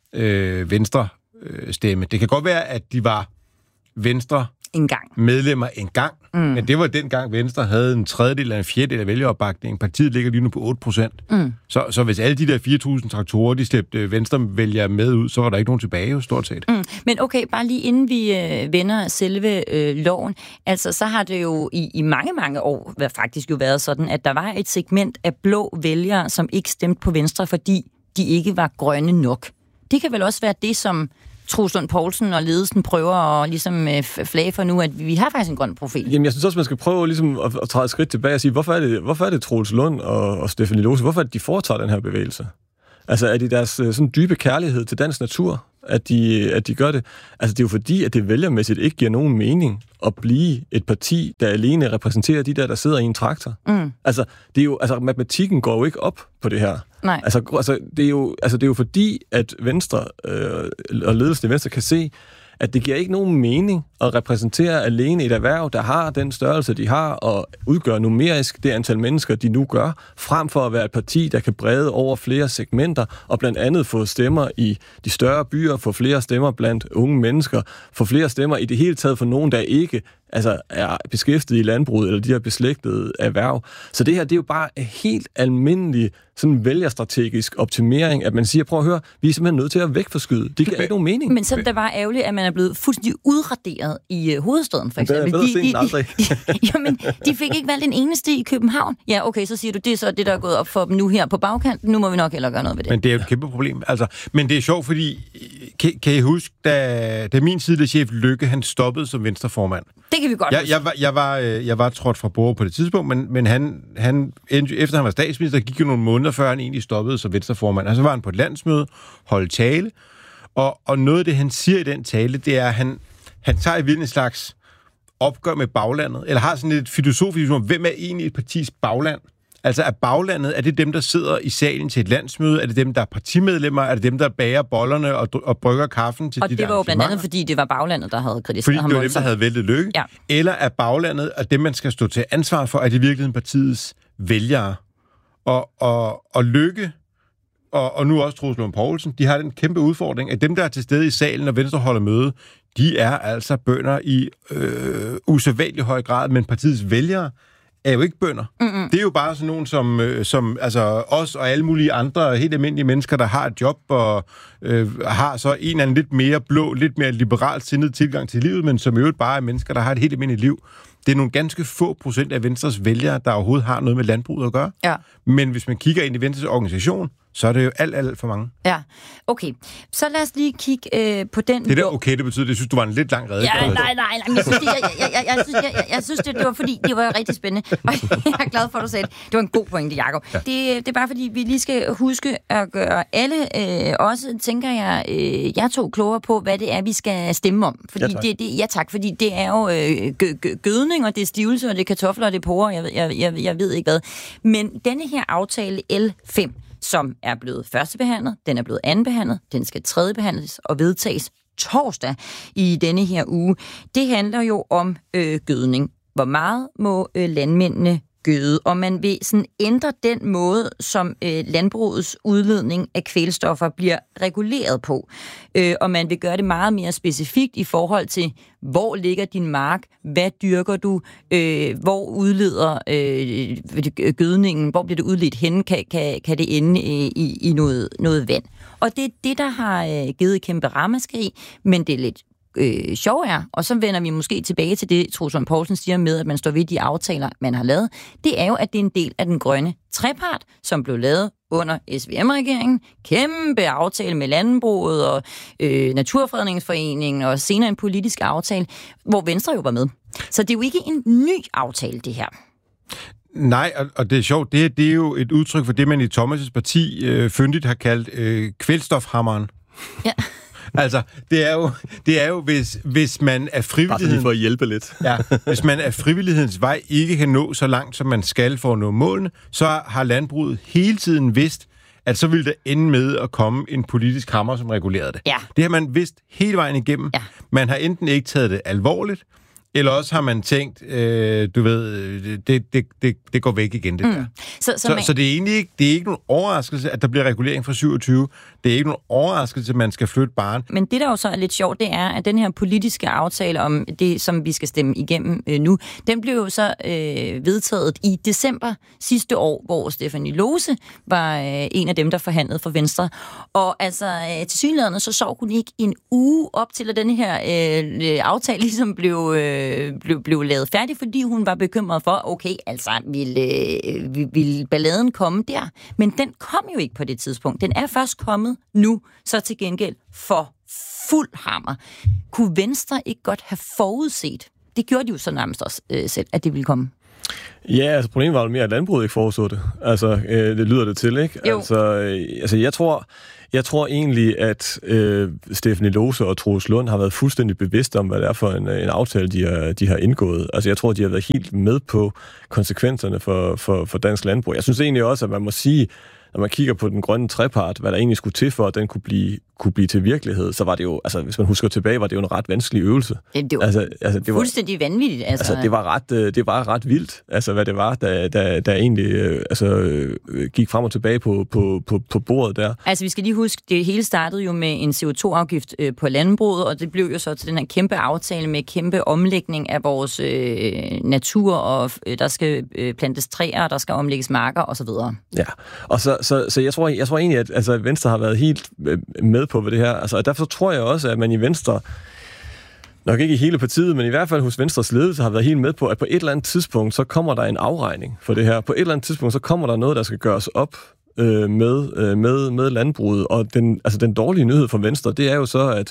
øh, Venstre stemme. Det kan godt være, at de var Venstre en gang. medlemmer en gang, mm. men det var dengang Venstre havde en tredjedel eller en fjerdedel af vælgeropbakningen. Partiet ligger lige nu på otte procent. Mm. Så, så hvis alle de der fire tusind traktorer, de slæbte Venstre-vælgere med ud, så var der ikke nogen tilbage, jo, stort set. Mm. Men okay, bare lige inden vi øh, vender selve øh, loven, altså så har det jo i, i mange, mange år faktisk jo været sådan, at der var et segment af blå vælgere, som ikke stemte på Venstre, fordi de ikke var grønne nok. Det kan vel også være det, som Troels Lund Poulsen og ledelsen prøver at ligesom flage for nu, at vi har faktisk en grøn profil. Jamen, jeg synes også, man skal prøve ligesom at, at træde et skridt tilbage og sige, hvorfor er det, hvorfor er det Troels Lund og, og Stephanie Lose, hvorfor er det, de foretager den her bevægelse? Altså, er det deres sådan dybe kærlighed til dansk natur, at de, at de gør det? Altså, det er jo fordi, at det vælgermæssigt ikke giver nogen mening at blive et parti, der alene repræsenterer de der, der sidder i en traktor. Mm. Altså, det er jo, altså, matematikken går jo ikke op på det her. Nej. Altså, altså, det er jo, altså, det er jo fordi, at Venstre øh, og ledelsen i Venstre kan se, at det giver ikke nogen mening at repræsentere alene et erhverv, der har den størrelse, de har, og udgør numerisk det antal mennesker, de nu gør, frem for at være et parti, der kan brede over flere segmenter, og blandt andet få stemmer i de større byer, få flere stemmer blandt unge mennesker, få flere stemmer i det hele taget for nogen, der ikke altså, er beskæftiget i landbruget, eller de her beslægtede erhverv. Så det her, det er jo bare helt almindelig sådan vælgerstrategisk optimering, at man siger, prøv at høre, vi er simpelthen nødt til at vækforskyde. Det giver ikke nogen mening. Men så det var ærgerligt, at man er blevet fuldstændig udraderet i uh, hovedstaden, for eksempel. Det er bedre sent end aldrig. Jamen, de fik ikke valgt en eneste i København. Ja, okay, så siger du, det er så det, der er gået op for dem nu her på bagkanten. Nu må vi nok hellere gøre noget ved det. Men det er jo et kæmpe problem. Altså, men det er sjovt, fordi kan, kan I huske, da, da min tidligere chef Lykke, han stoppede som venstreformand? Det kan vi godt jeg, huske. Jeg var, jeg var, jeg var trådt fra bord på det tidspunkt, men, men han, han, efter han var statsminister, gik jo nogle måneder, før han egentlig stoppede som venstreformand. Og så var han på et landsmøde, holdt tale, og, og noget af det, han siger i den tale, det er, at han, han tager i virkeligheden en slags opgør med baglandet, eller har sådan et filosofisk om, hvem er egentlig et partis bagland? Altså er baglandet, er det dem, der sidder i salen til et landsmøde? Er det dem, der er partimedlemmer? Er det dem, der bager bollerne og, og brygger kaffen til og de det var jo blandt andet, fordi det var baglandet, der havde kritiseret fordi ham. Fordi det var dem, der havde væltet Lykke? Ja. Eller er baglandet, at dem, man skal stå til ansvar for, er det i virkeligheden partiets vælgere? Og, og, og Lykke, og, og nu også Troels Lund Poulsen, de har den kæmpe udfordring, at dem, der er til stede i salen, når Venstre holder møde, de er altså bønder i øh, usædvanlig høj grad, men partiets vælgere er jo ikke bønder. Mm-hmm. Det er jo bare sådan nogen som, øh, som altså os og alle mulige andre helt almindelige mennesker, der har et job og øh, har så en eller anden lidt mere blå, lidt mere liberalt sindet tilgang til livet, men som i øvrigt bare er mennesker, der har et helt almindeligt liv. Det er nogle ganske få procent af Venstres vælgere, der overhovedet har noget med landbruget at gøre. Ja. Men hvis man kigger ind i Venstres organisation, så er det jo alt, alt, alt for mange. Ja, okay. Så lad os lige kigge øh, på den... Det der okay, det betyder, det synes du var en lidt lang redegørelse. Ja, nej, nej, nej. Jeg synes, det, jeg, jeg, jeg, jeg, synes, jeg, jeg, jeg synes det, det var fordi, det var rigtig spændende. Og jeg er glad for, at du sagde det. Det var en god pointe, Jacob. Ja. Det, det er bare fordi, vi lige skal huske at gøre alle, øh, også tænker jeg, øh, jeg tog klogere på, hvad det er, vi skal stemme om. Fordi ja, tak. Det, det, ja, tak. Fordi det er jo øh, gø, gø, gødning, og det er stivelse, og det er kartofler, og det er porre, jeg, jeg, jeg, jeg ved ikke hvad. Men denne her aftale L fem, som er blevet førstebehandlet, den er blevet andenbehandlet, den skal tredjebehandles og vedtages torsdag i denne her uge. Det handler jo om øh, gødning. Hvor meget må øh, landmændene gøde? Og man vil sådan ændre den måde, som øh, landbrugets udledning af kvælstoffer bliver reguleret på. Øh, og man vil gøre det meget mere specifikt i forhold til, hvor ligger din mark, hvad dyrker du, øh, hvor udleder øh, gødningen, hvor bliver det udledt henne, kan, kan, kan det ende øh, i, i noget, noget vand. Og det er det, der har øh, givet et kæmpe ramaskrig, men det er lidt øh, sjov er, og så vender vi måske tilbage til det, Troels Lund Poulsen siger med, at man står ved de aftaler, man har lavet. Det er jo, at det er en del af den grønne trepart, som blev lavet under S V M-regeringen. Kæmpe aftale med landbruget og øh, Naturfredningsforeningen, og senere en politisk aftale, hvor Venstre jo var med. Så det er jo ikke en ny aftale, det her. Nej, og, og det er sjovt, det, det er jo et udtryk for det, man i Thomas' parti øh, fyndigt har kaldt øh, kvælstofhammeren. Ja. Altså, det er jo, det er jo hvis, hvis man er frivilligheden... for at hjælpe lidt. Ja, hvis man er frivillighedens vej ikke kan nå så langt, som man skal for at nå målene, så har landbruget hele tiden vidst, at så ville der ende med at komme en politisk hammer, som regulerede det. Ja. Det har man vidst hele vejen igennem. Ja. Man har enten ikke taget det alvorligt, eller også har man tænkt, øh, du ved, det, det, det, det går væk igen, det mm. der. Så, så, så, man... så det er egentlig ikke, det er ikke nogen overraskelse, at der bliver regulering fra syvogtyve. Det er ikke nogen overraskelse, at man skal flytte barn. Men det, der jo så er lidt sjovt, det er, at den her politiske aftale om det, som vi skal stemme igennem øh, nu, den blev jo så øh, vedtaget i december sidste år, hvor Stephanie Lose var øh, en af dem, der forhandlede for Venstre. Og altså, øh, til synligheden, så sov hun ikke en uge op til, at den her øh, aftale ligesom blev... Øh, Blev, blev lavet færdig, fordi hun var bekymret for, okay, altså, ville, øh, ville balladen komme der? Men den kom jo ikke på det tidspunkt. Den er først kommet nu, så til gengæld for fuld hammer. Kunne Venstre ikke godt have forudset? Det gjorde de jo så nærmest også øh, selv, at det ville komme. Ja, altså problemet var jo mere, at landbruget ikke forudså det. Altså, øh, det lyder det til, ikke? Jo. Altså, øh, altså jeg tror... Jeg tror egentlig, at øh, Stephanie Lose og Troels Lund har været fuldstændig bevidste om, hvad det er for en, en aftale, de har, de har indgået. Altså, jeg tror, de har været helt med på konsekvenserne for, for, for dansk landbrug. Jeg synes egentlig også, at man må sige, når man kigger på den grønne trepart, hvad der egentlig skulle til for, at den kunne blive, kunne blive til virkelighed, så var det jo, altså hvis man husker tilbage, var det jo en ret vanskelig øvelse. Det, det var altså, altså, det var, fuldstændig vanvittigt. Altså, altså det var ret, det var ret vildt, altså hvad det var, der, der, der egentlig altså, gik frem og tilbage på, på, på, på bordet der. Altså vi skal lige huske, det hele startede jo med en C O to afgift øh, på landbruget, og det blev jo så til den her kæmpe aftale med kæmpe omlægning af vores øh, natur, og øh, der skal øh, plantes træer, der skal omlægges marker osv. Ja, og så Så, så jeg, tror, jeg tror egentlig, at altså, Venstre har været helt med på ved det her. Altså, og derfor tror jeg også, at man i Venstre, nok ikke i hele partiet, men i hvert fald hos Venstres ledelse, har været helt med på, at på et eller andet tidspunkt, så kommer der en afregning for det her. På et eller andet tidspunkt, så kommer der noget, der skal gøres op øh, med, øh, med, med landbruget. Og den, altså, den dårlige nyhed for Venstre, det er jo så, at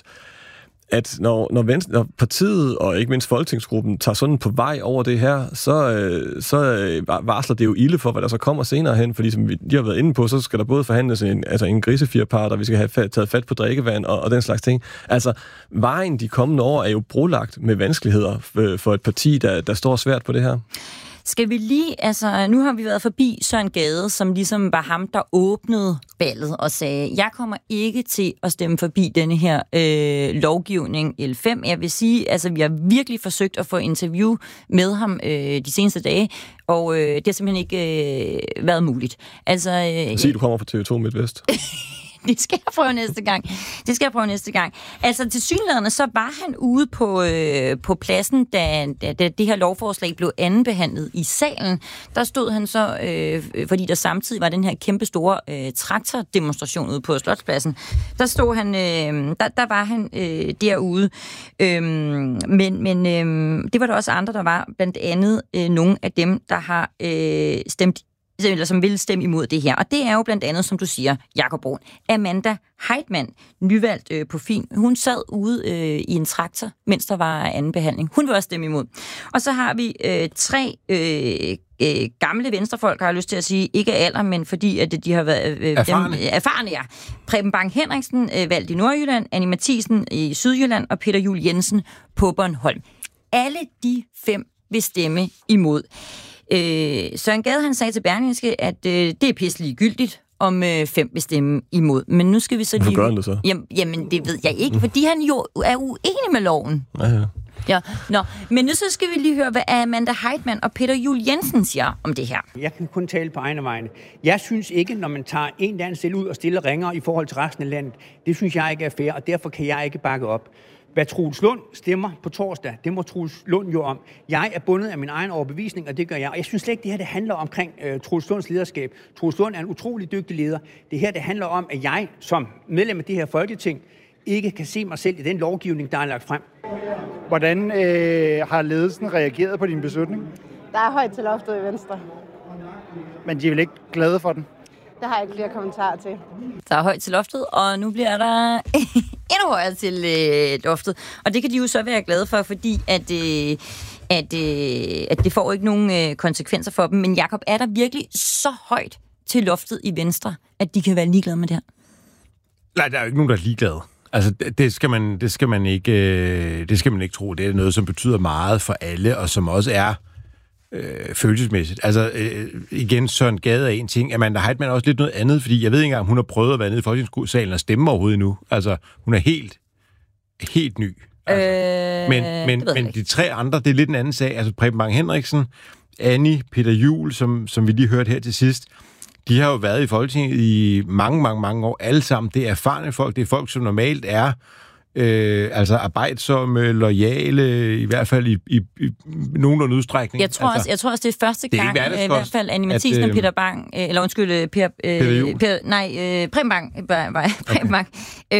at når, når, Venstre, når partiet og ikke mindst folketingsgruppen tager sådan på vej over det her, så, øh, så øh, varsler det jo ilde for, hvad der så kommer senere hen, fordi som vi de har været inde på, så skal der både forhandles en, altså en grisefirpart, og vi skal have fat, taget fat på drikkevand og, og den slags ting. Altså, vejen de kommende år er jo brolagt med vanskeligheder for, for et parti, der, der står svært på det her. Skal vi lige, altså nu har vi været forbi Søren Gade, som ligesom var ham, der åbnede ballet og sagde, jeg kommer ikke til at stemme forbi denne her øh, lovgivning L fem. Jeg vil sige, altså vi har virkelig forsøgt at få interview med ham øh, de seneste dage, og øh, det har simpelthen ikke øh, været muligt. Altså, øh, Sig, du kommer fra T V to MidtVest. Det skal jeg prøve næste gang. Det skal jeg prøve næste gang. Altså, tilsyneladende, så var han ude på, øh, på pladsen, da, da, da det her lovforslag blev andenbehandlet i salen. Der stod han så, øh, fordi der samtidig var den her kæmpe store øh, traktordemonstration ude på Slotspladsen. Der stod han, øh, der, der var han øh, derude. Øh, men men øh, det var der også andre, der var. Blandt andet øh, nogle af dem, der har øh, stemt eller som vil stemme imod det her. Og det er jo blandt andet, som du siger, Jakob Brun. Amanda Heitmann, nyvalgt øh, på Fyn, hun sad ude øh, i en traktor, mens der var anden behandling. Hun vil også stemme imod. Og så har vi øh, tre øh, øh, gamle venstrefolk, har jeg lyst til at sige, ikke alder, men fordi at de har været øh, erfarne. Dem, øh, erfarne, ja. Preben Bang Henriksen, øh, valgt i Nordjylland, Annie Mathisen i Sydjylland og Peter Juel Jensen på Bornholm. Alle de fem vil stemme imod. Øh, Søren Gade, han sagde til Berlingske, at øh, det er pisse ligegyldigt, om øh, fem vil stemme imod. Men nu skal vi så lige... Hvorfor gør han det så? Jamen, jamen, det ved jeg ikke, fordi han jo er uenig med loven. Ja, ja. Ja, nå. Men nu så skal vi lige høre, hvad Amanda Heitmann og Peter Juel Jensen siger om det her. Jeg kan kun tale på egne vegne. Jeg synes ikke, når man tager en eller anden stille ud og stiller ringer i forhold til resten af landet, det synes jeg ikke er fair, og derfor kan jeg ikke bakke op. Hvad Troels Lund stemmer på torsdag, det må Troels Lund jo om. Jeg er bundet af min egen overbevisning, og det gør jeg. Og jeg synes slet ikke, det her det handler omkring uh, Troels Lunds lederskab. Troels Lund er en utrolig dygtig leder. Det her det handler om, at jeg som medlem af det her Folketing ikke kan se mig selv i den lovgivning, der er lagt frem. Hvordan øh, har ledelsen reageret på din beslutning? Der er højt til loftet i Venstre. Men de er vel ikke glade for den? Det har jeg ikke flere kommentarer til. Der er højt til loftet, og nu bliver der endnu højere til øh, loftet. Og det kan de jo så være glade for, fordi at, øh, at, øh, at det får ikke nogen øh, konsekvenser for dem. Men Jakob, er der virkelig så højt til loftet i Venstre, at de kan være ligeglade med det her? Nej, der er jo ikke nogen, der er ligeglade. Altså, det skal man, det skal man ikke, øh, det skal man ikke tro. Det er noget, som betyder meget for alle, og som også er øh, følelsesmæssigt. Altså, øh, igen, Søren Gade er en ting. Amanda Heitmann er også lidt noget andet, fordi jeg ved ikke engang, om hun har prøvet at være nede i Folketingssalen og stemme overhovedet endnu. Altså, hun er helt, helt ny. Altså. Øh, men men, men de tre andre, det er lidt en anden sag. Altså, Preben Bang Henriksen, Annie, Peter Juel, som, som vi lige hørte her til sidst, de har jo været i Folketinget i mange, mange, mange år. Alle sammen, det er erfarne folk. Det er folk, som normalt er øh, altså arbejdsomme, loyale, i hvert fald i, i, i nogenlunde udstrækning. Jeg tror, altså, også, jeg tror også, det er første det er gang, øh, i hvert fald Annie Mathisen og Peter Bang, øh, eller undskyld, Per, øh, Peter per, nej, øh, Preben Bang, øh, Preben Bang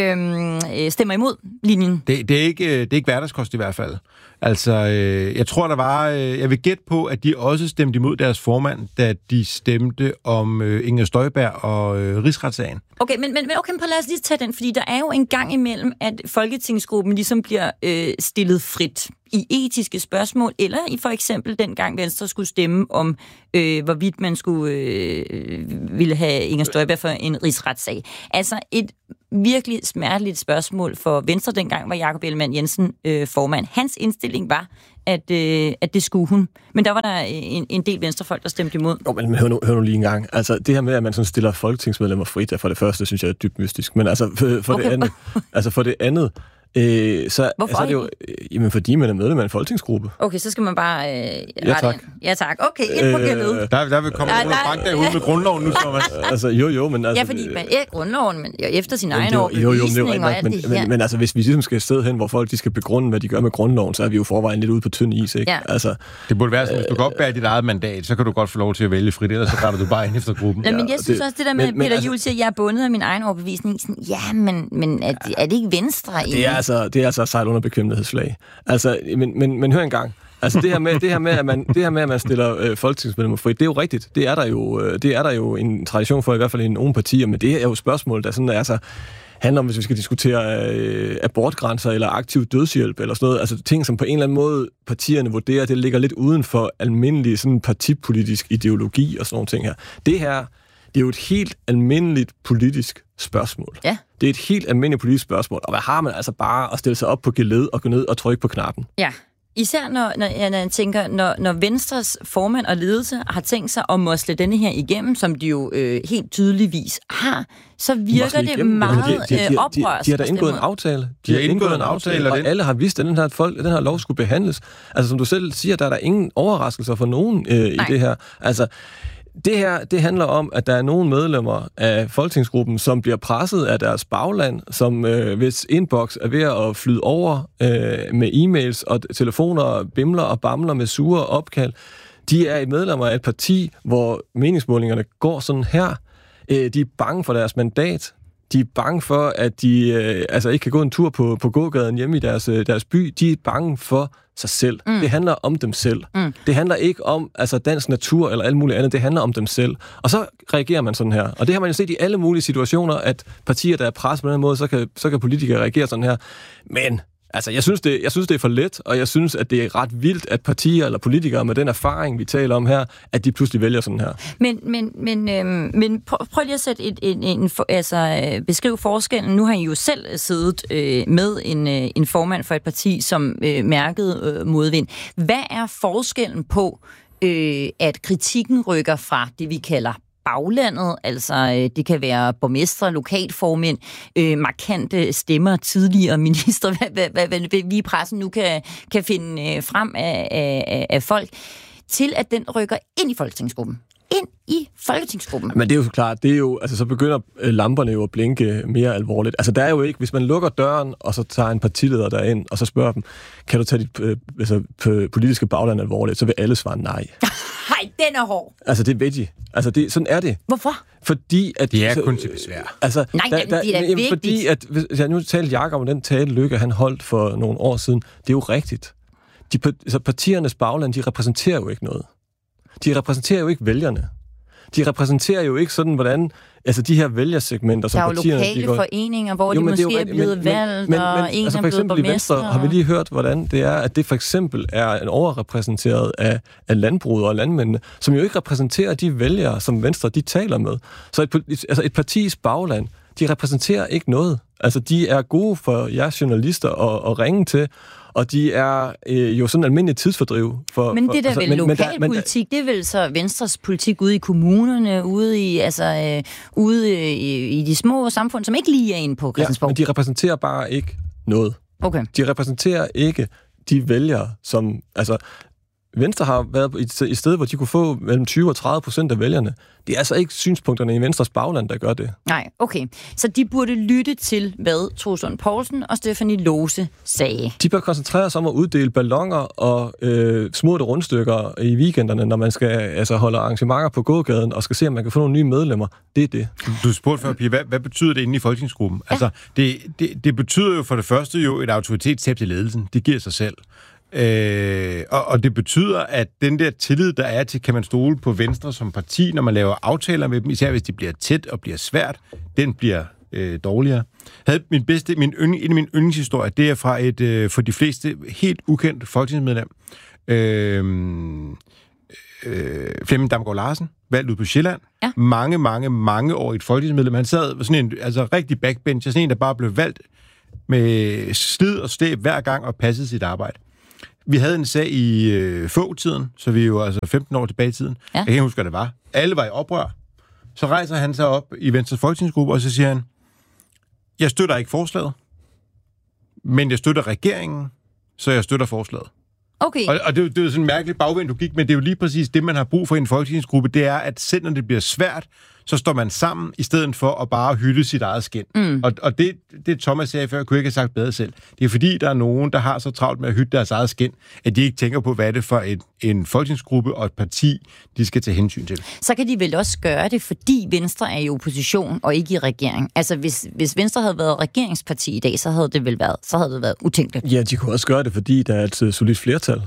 øh, stemmer imod linjen. Det, det, er ikke, det er ikke hverdagskost i hvert fald. Altså, øh, jeg tror, der var... Øh, jeg vil gætte på, at de også stemte imod deres formand, da de stemte om øh, Inger Støjberg og øh, rigsretssagen. Okay, men, men okay, prøv lad os lige tage den, fordi der er jo en gang imellem, at Folketingsgruppen ligesom bliver øh, stillet frit i etiske spørgsmål, eller i for eksempel dengang Venstre skulle stemme om, øh, hvorvidt man skulle øh, ville have Inger Støjberg for en rigsretssag. Altså et virkelig smerteligt spørgsmål for Venstre dengang var Jakob Ellemann-Jensen øh, formand. Hans indstilling var, at, øh, at det skulle hun. Men der var der en, en del venstrefolk, der stemte imod. Oh, men hør nu, hør nu lige en gang. Altså, det her med, at man sådan stiller folketingsmedlemmer frit, for det første, synes jeg er dybt mystisk. Men altså, for, for, okay. det, andet, altså for det andet, Øh, så, Hvorfor så er det jo, øh, jamen fordi man er medlem af en folketingsgruppe. Okay, så skal man bare... Øh, ja, tak. Ja, tak. Okay, ind på gældet. Øh, der, der vil komme nogen og banke derude med grundloven nu, så man... altså, jo, jo, men... Altså, ja, fordi man er grundloven, men efter sin egen jo, overbevisning jo, jo, og alt men, det men, her. men altså, hvis vi ligesom skal sted hen, hvor folk de skal begrunde, hvad de gør med grundloven, så er vi jo forvejen lidt ude på tynd is, ikke? Ja. Altså, det burde være sådan, hvis du godt bærer dit eget mandat, så kan du godt få lov til at vælge frit, ellers så retter du bare ind efter gruppen. Ja, men jeg synes det, også, det der med, men, Peter altså, Juel siger, at jeg er bundet af min egen overbevisning. Sådan, ja, men, men er, er det ikke Venstre? Det er altså, det er altså at sejle under bekvemmelighedsflag. Altså, men, men, men hør engang. Altså det her med, det her med, at man, det her med, at man stiller øh, folketingsmedlemmer fri, det er jo rigtigt. Det er der jo, øh, det er der jo en tradition for, i hvert fald i nogle partier, men det er jo spørgsmål, der sådan er så handler om, hvis vi skal diskutere øh, abortgrænser eller aktiv dødshjælp eller sådan noget. Altså ting, som på en eller anden måde partierne vurderer, det ligger lidt uden for almindelig sådan partipolitisk ideologi og sådan nogle ting her. Det her, det er jo et helt almindeligt politisk spørgsmål. Ja. Det er et helt almindeligt politisk spørgsmål. Og hvad har man altså bare at stille sig op på geled og gå ned og trykke på knappen? Ja. Især når, når, når jeg tænker, når, når Venstres formand og ledelse har tænkt sig at mosle denne her igennem, som de jo øh, helt tydeligvis har, så virker det meget oprørsk. De har da indgået en aftale. De, de har indgået en aftale, og alle har vidst, at den her, folk, den her lov skulle behandles. Altså som du selv siger, der er der ingen overraskelser for nogen øh, i det her. Altså det her, det handler om, at der er nogle medlemmer af folketingsgruppen, som bliver presset af deres bagland, som øh, hvis inbox er ved at flyde over øh, med e-mails og telefoner, bimler og bamler med sure opkald. De er medlemmer af et parti, hvor meningsmålingerne går sådan her. Øh, de er bange for deres mandat. De er bange for, at de øh, altså ikke kan gå en tur på, på gågaden hjemme i deres, øh, deres by. De er bange for sig selv. Mm. Det handler om dem selv. Mm. Det handler ikke om altså dansk natur eller alt muligt andet. Det handler om dem selv. Og så reagerer man sådan her. Og det har man jo set i alle mulige situationer, at partier, der er presset på den måde, så kan, så kan politikere reagere sådan her. Men altså, jeg synes, det, jeg synes, det er for let, og jeg synes, at det er ret vildt, at partier eller politikere med den erfaring, vi taler om her, at de pludselig vælger sådan her. Men, men, men, øhm, men prøv, prøv lige at sætte et, en, en, altså, beskriv forskellen. Nu har I jo selv siddet øh, med en, øh, en formand for et parti, som øh, mærkede øh, modvind. Hvad er forskellen på, øh, at kritikken rykker fra det, vi kalder baglandet, altså det kan være borgmestre, lokalformænd, øh, markante stemmer, tidligere minister, hvad, hvad, hvad, hvad vi i pressen nu kan, kan finde øh, frem af, af, af folk, til at den rykker ind i folketingsgruppen. Ind i folketingsgruppen. Men det er jo klart, det er jo, altså så begynder lamperne jo at blinke mere alvorligt. Altså der er jo ikke, hvis man lukker døren, og så tager en partileder derind, og så spørger dem, kan du tage dit øh, altså, politiske bagland alvorligt, så vil alle svare nej. Nej, den er hård. Altså det ved de. Altså det, sådan er det. Hvorfor? Fordi at... Det er så, kun til besvær. Altså, nej, der, der, det er da vigtigt. Fordi at, hvis jeg nu talte Jakob om den tale, Løkke han holdt for nogle år siden, det er jo rigtigt. De, altså, partiernes bagland, de repræsenterer jo ikke noget. De repræsenterer jo ikke vælgerne. De repræsenterer jo ikke sådan, hvordan altså de her vælgersegmenter, som partierne... Der er jo lokale går... foreninger, hvor jo, de måske er, er blevet men, valgt, men, men, og en altså er blevet borgmester. Venstre har vi lige hørt, hvordan det er, at det for eksempel er en overrepræsenteret af, af landbruget og landmændene, som jo ikke repræsenterer de vælgere, som Venstre de taler med. Så et, altså et partis bagland, de repræsenterer ikke noget. Altså de er gode for jer journalister at, at ringe til, og de er øh, jo sådan en almindelig tidsfordriv. For, men det der for, vel altså, lokalpolitik, det er vel så Venstres politik ude i kommunerne, ude i, altså, øh, ude i, i de små samfund, som ikke lige er inde på Christiansborg. Ja, men de repræsenterer bare ikke noget. Okay. De repræsenterer ikke de vælgere, som... Altså, Venstre har været i et sted, hvor de kunne få mellem tyve og tredive procent af vælgerne. Det er altså ikke synspunkterne i Venstres bagland, der gør det. Nej, okay. Så de burde lytte til, hvad Troels Lund Poulsen og Stephanie Lose sagde. De bør koncentrere sig om at uddele balloner og øh, små rundstykker i weekenderne, når man skal altså, holde arrangementer på gågaden og skal se, om man kan få nogle nye medlemmer. Det er det. Du spurgte før, Pia, hvad, hvad betyder det inde i folketingsgruppen? Ja. Altså, det, det, det betyder jo for det første jo et autoritetstab til ledelsen. Det giver sig selv. Øh, og, og det betyder, at den der tillid, der er til, kan man stole på Venstre som parti, når man laver aftaler med dem, især hvis de bliver tæt og bliver svært, den bliver øh, dårligere. Havde min bedste, min yndling, en af mine yndlingshistorier, det er fra et øh, for de fleste helt ukendt folketingsmedlem, øh, øh, Flemming Damgaard Larsen, valgt ud på Sjælland. Ja. Mange, mange, mange år i et folketingsmedlem. Han sad sådan en altså rigtig backbencher, sådan en, der bare blev valgt med slid og slæb hver gang og passede sit arbejde. Vi havde en sag i øh, få-tiden, så vi er jo altså femten år tilbage i tiden. Ja. Jeg kan ikke huske, hvad det var. Alle var i oprør. Så rejser han sig op i Venstres folketingsgruppe, og så siger han, jeg støtter ikke forslaget, men jeg støtter regeringen, så jeg støtter forslaget. Okay. Og, og det, det er jo sådan en mærkelig bagvendt logik, men det er jo lige præcis det, man har brug for i en folketingsgruppe, det er, at selv når det bliver svært, så står man sammen, i stedet for at bare hylde sit eget skind. Mm. Og, og det, det Thomas sagde før, kunne jeg ikke have sagt bedre selv. Det er fordi, der er nogen, der har så travlt med at hylde deres eget skind, at de ikke tænker på, hvad det er for et, en folketingsgruppe og et parti, de skal tage hensyn til. Så kan de vel også gøre det, fordi Venstre er i opposition og ikke i regering. Altså, hvis, hvis Venstre havde været regeringsparti i dag, så havde det vel været, så havde det været utænkeligt. Ja, de kunne også gøre det, fordi der er et solidt flertal.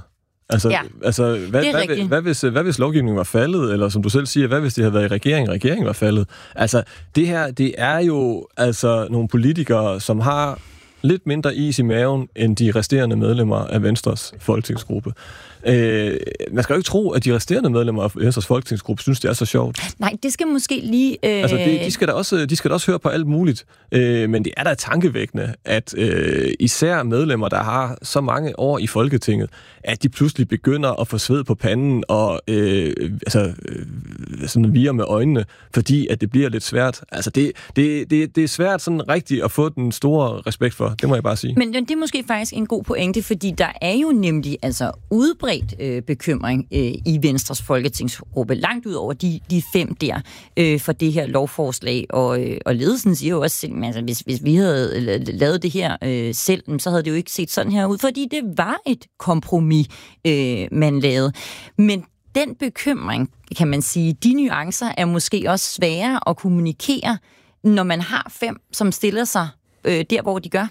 Altså, ja, altså hvad, hvad, hvad, hvad, hvis, hvad hvis lovgivningen var faldet, eller som du selv siger, hvad hvis det havde været i regeringen, regeringen var faldet? Altså, det her, det er jo altså nogle politikere, som har lidt mindre is i maven, end de resterende medlemmer af Venstres folketingsgruppe. Øh, man skal jo ikke tro, at de resterende medlemmer af Venstres folketingsgruppe synes, det er så sjovt. Nej, det skal måske lige... Øh... Altså, det, de, skal da også, de skal da også høre på alt muligt. Øh, men det er da tankevækkende, at øh, især medlemmer, der har så mange år i Folketinget, at de pludselig begynder at få sved på panden og øh, altså, øh, sådan virer med øjnene, fordi at det bliver lidt svært. Altså, det, det, det, det er svært sådan rigtigt at få den store respekt for. Det må jeg bare sige. Men det er måske faktisk en god pointe, fordi der er jo nemlig altså udbredt øh, bekymring øh, i Venstres folketingsgruppe, langt ud over de, de fem der, øh, for det her lovforslag. Og, øh, og ledelsen siger jo også, altså, hvis, hvis vi havde lavet det her øh, selv, så havde det jo ikke set sådan her ud, fordi det var et kompromis, øh, man lavede. Men den bekymring, kan man sige, de nuancer er måske også svære at kommunikere, når man har fem, som stiller sig øh, der, hvor de gør.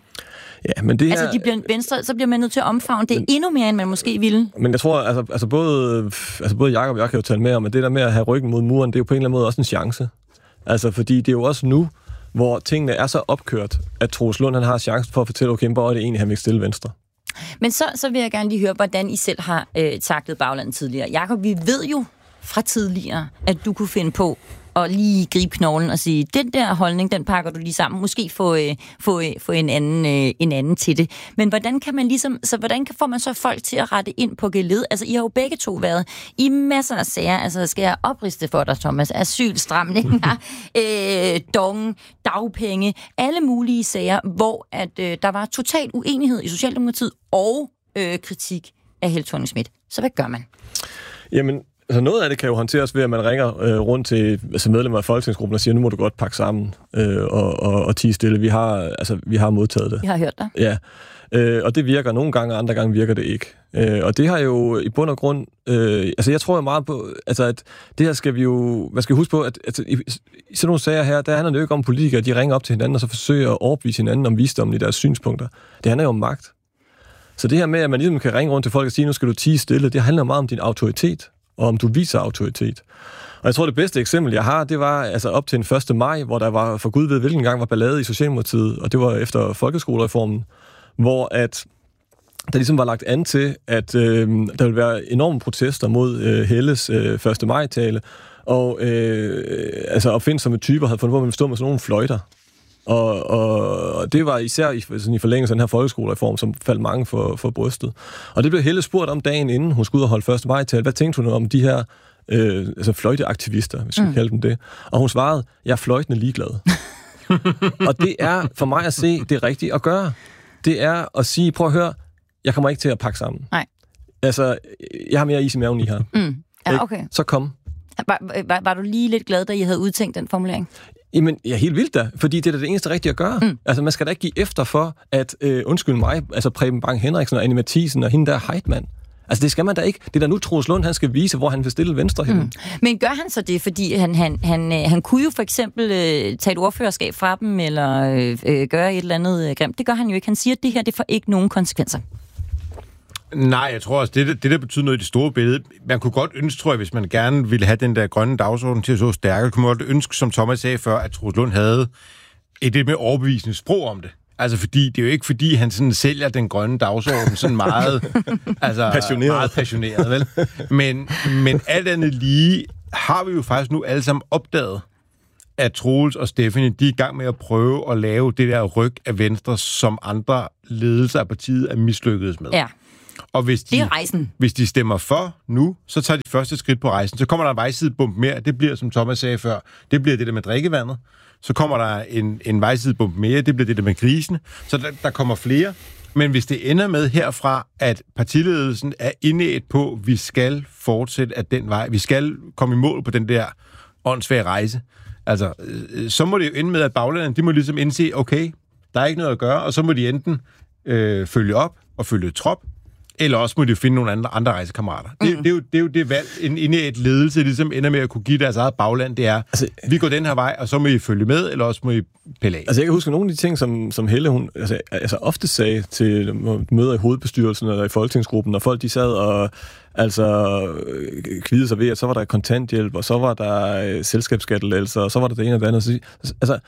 Ja, men det her... Altså, de bliver Venstre, så bliver man nødt til at omfavne det endnu mere, end man måske ville. Men jeg tror, altså, altså både, altså både Jacob og jeg kan jo tale med om, at det der med at have ryggen mod muren, det er jo på en eller anden måde også en chance. Altså, fordi det er jo også nu, hvor tingene er så opkørt, at Troels Lund, han har chancen for at fortælle, okay, hvor er det egentlig, han vil stille Venstre. Men så, så vil jeg gerne lige høre, hvordan I selv har øh, taklet baglandet tidligere. Jakob, vi ved jo fra tidligere, at du kunne finde på at lige gribe knoglen og sige, den der holdning, den pakker du lige sammen. Måske få, øh, få, øh, få en, anden, øh, en anden til det. Men hvordan kan man ligesom, så hvordan får man så folk til at rette ind på geled? Altså, I har jo begge to været i masser af sager. Altså, skal jeg opriste for dig, Thomas? Asylstramninger, øh, dong, dagpenge, alle mulige sager, hvor at, øh, der var total uenighed i Socialdemokratiet og øh, kritik af Helle Thorning-Schmidt. Så hvad gør man? Jamen, altså noget af det kan jo håndteres ved, at man ringer øh, rundt til altså medlemmer af folketingsgruppen og siger, nu må du godt pakke sammen øh, og, og, og tie stille. Vi har, altså, vi har modtaget det. Vi har hørt dig. Ja, øh, og det virker nogle gange, og andre gange virker det ikke. Øh, og det har jo i bund og grund... Øh, altså, jeg tror jo meget på, altså, at det her skal vi jo... Man skal huske på, at altså, i, i sådan nogle sager her, der handler det jo ikke om politikere, de ringer op til hinanden og så forsøger at overbevise hinanden om visdommen i deres synspunkter. Det handler jo om magt. Så det her med, at man ligesom kan ringe rundt til folk og sige, nu skal du tie stille, det handler meget om din autoritet, og om du viser autoritet. Og jeg tror, det bedste eksempel, jeg har, det var altså op til den første maj, hvor der var, for Gud ved hvilken gang, var ballade i Socialdemokratiet, og det var efter folkeskolereformen, hvor at der ligesom var lagt an til, at øh, der ville være enorme protester mod øh, Helles øh, første maj-tale, og øh, altså opfindsomme typer havde fundet på, at man ville stå med sådan nogle fløjter. Og, og, og det var især i, sådan i forlængelse af den her folkeskolereform, som faldt mange for, for brystet. Og det blev Helle spurgt om dagen inden, hun skulle ud og holde første maj-tale. Hvad tænkte hun om de her øh, altså fløjteaktivister, hvis vi mm. kalde dem det? Og hun svarede, jeg er fløjtende ligeglad. Og det er for mig at se, det er rigtigt at gøre. Det er at sige, prøv at høre, jeg kommer ikke til at pakke sammen. Nej. Altså, jeg har mere is i maven i her. Mm. Ja, okay. Så kom. Var, var, var du lige lidt glad, da I havde udtænkt den formulering? Jamen, ja, helt vildt da, fordi det er det eneste rigtige at gøre. Mm. Altså, man skal da ikke give efter for, at, øh, undskyld mig, altså Preben Bang Henriksen og Annie Mathisen og hende der Heitmann. Altså, det skal man da ikke. Det er da nu Troels Lund, han skal vise, hvor han vil stille Venstre hen. Mm. Men gør han så det, fordi han, han, han, han kunne jo for eksempel øh, tage et ordførerskab fra dem, eller øh, gøre et eller andet øh, grimt. Det gør han jo ikke. Han siger, at det her, det får ikke nogen konsekvenser. Nej, jeg tror også, det, det der betyder noget i det store billede. Man kunne godt ønske, tror jeg, hvis man gerne ville have den der grønne dagsorden til at så stærkere, kunne man godt ønske, som Thomas sagde før, at Troels Lund havde et lidt mere overbevisende sprog om det. Altså, fordi det er jo ikke, fordi han sådan sælger den grønne dagsorden sådan meget, altså, passioneret. meget passioneret, vel? Men, men alt andet lige har vi jo faktisk nu alle sammen opdaget, at Troels og Stephanie, de er i gang med at prøve at lave det der ryg af Venstre, som andre ledelser af partiet er mislykkedes med. Ja. Og hvis de, det er rejsen. Hvis de stemmer for nu, så tager de første skridt på rejsen. Så kommer der en vejsidebump mere. Det bliver, som Thomas sagde før, det bliver det der med drikkevandet. Så kommer der en, en vejsidebump mere. Det bliver det der med krisen. Så der, der kommer flere. Men hvis det ender med herfra, at partiledelsen er indædt på, at vi skal fortsætte af den vej, vi skal komme i mål på den der åndssvage rejse, altså, så må det jo ende med, at baglandene, de må ligesom indse, okay, der er ikke noget at gøre, og så må de enten øh, følge op og følge trop, eller også må de finde nogle andre, andre rejsekammerater. Mm. Det, det, er jo, det er jo det valg, inde i et ledelse, ligesom ender med at kunne give deres eget bagland, det er, altså, vi går den her vej, og så må I følge med, eller også må I pille af. Altså jeg kan huske nogle af de ting, som, som Helle, hun altså, altså ofte sagde til møder i hovedbestyrelsen eller i folketingsgruppen, når folk de sad og altså kvide sig ved, at så var der kontanthjælp, og så var der øh, selskabsskattelettelser, og så var der det ene og det andet. Så, altså,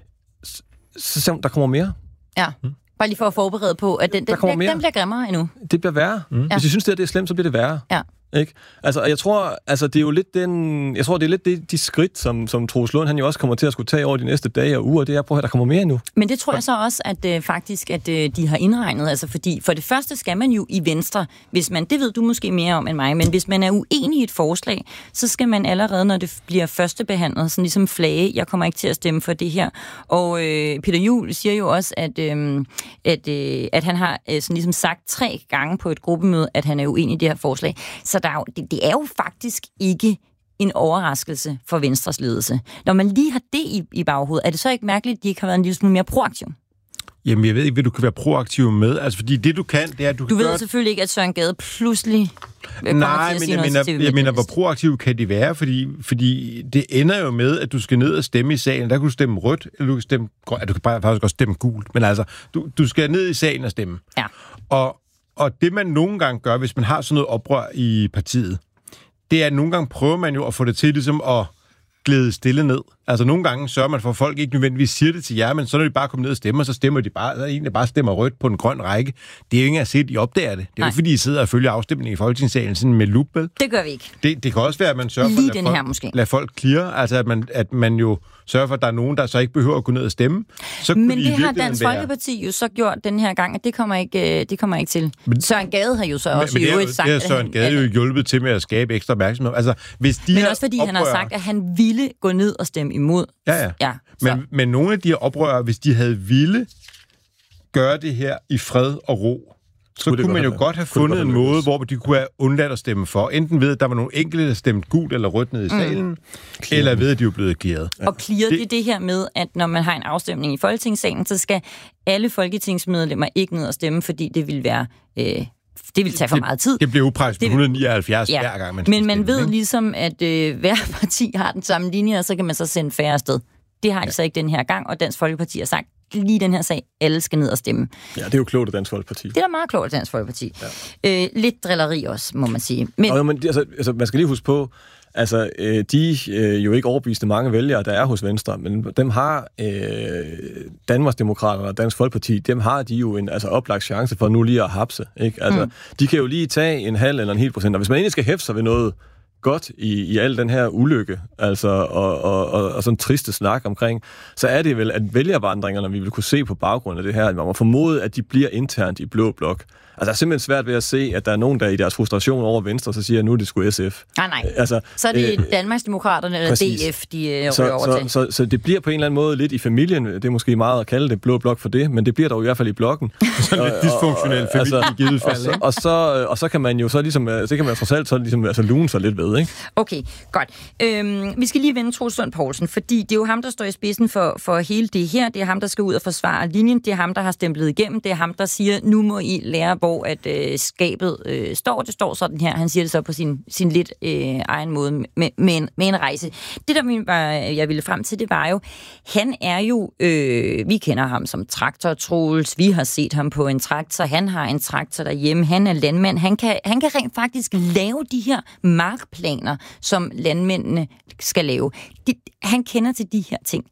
så, så der kommer mere. Ja. Hmm. Bare lige for at forberede på, at den, den, den, den bliver grimmere endnu. Det bliver værre. Mm. Ja. Hvis I synes, det, det er slemt, så bliver det værre. Ja. Ikke? Altså, jeg tror, altså, det er jo lidt den, jeg tror, det er lidt det, de skridt, som, som Troels Lund, han jo også kommer til at skulle tage over de næste dage og uger. Det er, prøv at der kommer mere nu. Men det tror jeg så også, at øh, faktisk, at øh, de har indregnet. Altså, fordi for det første skal man jo i Venstre, hvis man, det ved du måske mere om end mig, men hvis man er uenig i et forslag, så skal man allerede, når det bliver førstebehandlet, sådan ligesom flage, jeg kommer ikke til at stemme for det her. Og øh, Peter Juhl siger jo også, at, øh, at, øh, at han har øh, sådan ligesom sagt tre gange på et gruppemøde, at han er uenig i det her forslag. Så der er jo, det, det er jo faktisk ikke en overraskelse for Venstres ledelse. Når man lige har det i, i baghovedet, er det så ikke mærkeligt, at de ikke har været en lille smule mere proaktiv? Jamen, jeg ved ikke, hvad du kan være proaktiv med. Altså, fordi det, du kan, det er, at du Du ved gøre... selvfølgelig ikke, at Søren Gade pludselig Nej, men jeg mener, jeg mener, hvor proaktiv kan de være? Fordi, fordi det ender jo med, at du skal ned og stemme i salen. Der kan du stemme rødt, eller du kan stemme grønt. Du kan faktisk også stemme gult. Men altså, du, du skal ned i salen og stemme. Ja. Og, og det, man nogle gange gør, hvis man har sådan noget oprør i partiet, det er, at nogle gange prøver man jo at få det til ligesom at glæde stille ned. Altså nogle gange sørger man for, at folk ikke nødvendigvis siger det til jer, men så når de bare kommer ned og stemmer, så stemmer de bare, så egentlig bare stemmer rødt på en grøn række. Det er jo ikke at se, at I opdager det. Det er jo ikke, fordi I sidder og følger afstemningen i Folketingssalen sådan med lup, vel? Det gør vi ikke. Det, det kan også være, at man sørger Lige for at den lade, her, folk, måske. lade folk clear, altså at man, at man jo sørger for, at der er nogen, der så ikke behøver at gå ned og stemme. Så men de det har Dansk være... Folkeparti jo så gjort den her gang, at det kommer ikke, det kommer ikke til. Men, Søren Gade har jo så også men, men i øvrigt sagt, det har Søren Gade jo hjulpet til med at skabe ekstra opmærksomhed. Altså, hvis de men også fordi oprører... han har sagt, at han ville gå ned og stemme imod. Ja, ja. ja men, men nogle af de her oprørere, hvis de havde ville gøre det her i fred og ro, så kunne, kunne man jo have, godt have fundet en måde, hvor de kunne have undladt at stemme for. Enten ved, at der var nogle enkelte, der stemte gult eller rødt ned i salen, mm. eller ved, at de var blevet clearet. Ja. Og clearet, det er det her med, at når man har en afstemning i Folketingssalen, så skal alle folketingsmedlemmer ikke ned og stemme, fordi det vil være... Øh, Det vil tage for det, meget tid. Det bliver upræst på et hundrede og nioghalvfjerds ja. hver gang, man Men man stemme, ved ikke? ligesom, at øh, hver parti har den samme linje, og så kan man så sende færre sted. Det har de ja. så ikke den her gang, og Dansk Folkeparti har sagt, lige den her sag, alle skal ned og stemme. Ja, det er jo klogt af Dansk Folkeparti. Det er da meget klogt af Dansk Folkeparti. Ja. Øh, lidt drilleri også, må man sige. Men, og, men altså, altså, man skal lige huske på, altså, øh, de øh, jo ikke overbeviste mange vælgere, der er hos Venstre, men dem har øh, Danmarksdemokraterne og Dansk Folkeparti, dem har de jo en altså, oplagt chance for nu lige at hapse. Ikke? Altså, mm. De kan jo lige tage en halv eller en hel procent, og hvis man egentlig skal hæfte sig ved noget godt i, i al den her ulykke, altså, og, og, og, og sådan triste snak omkring, så er det vel, at vælgervandringerne, vi vil kunne se på baggrund af det her, man må formode, at de bliver internt i Blå Blok. Altså, det er simpelthen svært ved at se, at der er nogen, der i deres frustration over Venstre, så siger, at nu er det sgu S F. Nej, nej. Altså, så er det øh, Danmarksdemokraterne eller præcis. D F, de øh, så, rører over så, til. Så, så, så det bliver på en eller anden måde lidt i familien. Det er måske meget at kalde det Blå Blok for det, men det bliver dog i hvert fald i blokken. Sådan lidt dysfunktionel familie altså, i givet fald, og, og, så, og så kan man jo så ligesom, så kan man trods alt så ligesom altså lune sig lidt ved, ikke? Okay, godt. Øhm, vi skal lige vende Troels Lund Poulsen, fordi det er jo ham, der står i spidsen for, for hele det her. Det er ham, der skal ud og forsvare linjen. Det er ham, der har stemplet igennem. Det er ham, der siger, nu må I lære, hvor at øh, skabet øh, står. Det står sådan her. Han siger det så på sin, sin lidt øh, egen måde med, med, en, med en rejse. Det, der var, jeg ville frem til, det var jo, han er jo, øh, vi kender ham som Traktor Troels. Vi har set ham på en traktor. Han har en traktor derhjemme. Han er landmand. Han kan, han kan rent faktisk lave de her markplaner, som landmændene skal lave. De, han kender til de her ting.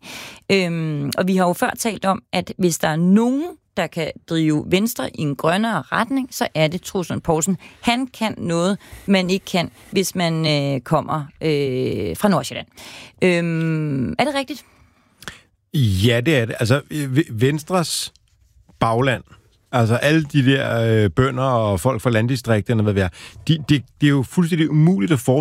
Øhm, og vi har jo før talt om, at hvis der er nogen, der kan drive Venstre i en grønnere retning, så er det Troels Lund Poulsen. Han kan noget, man ikke kan, hvis man øh, kommer øh, fra Nordsjælland. Øhm, er det rigtigt? Ja, det er det. Altså, Venstres bagland, altså alle de der øh, bønder og folk fra landdistrikterne, hvad det er, de, de, det er jo fuldstændig umuligt at forestille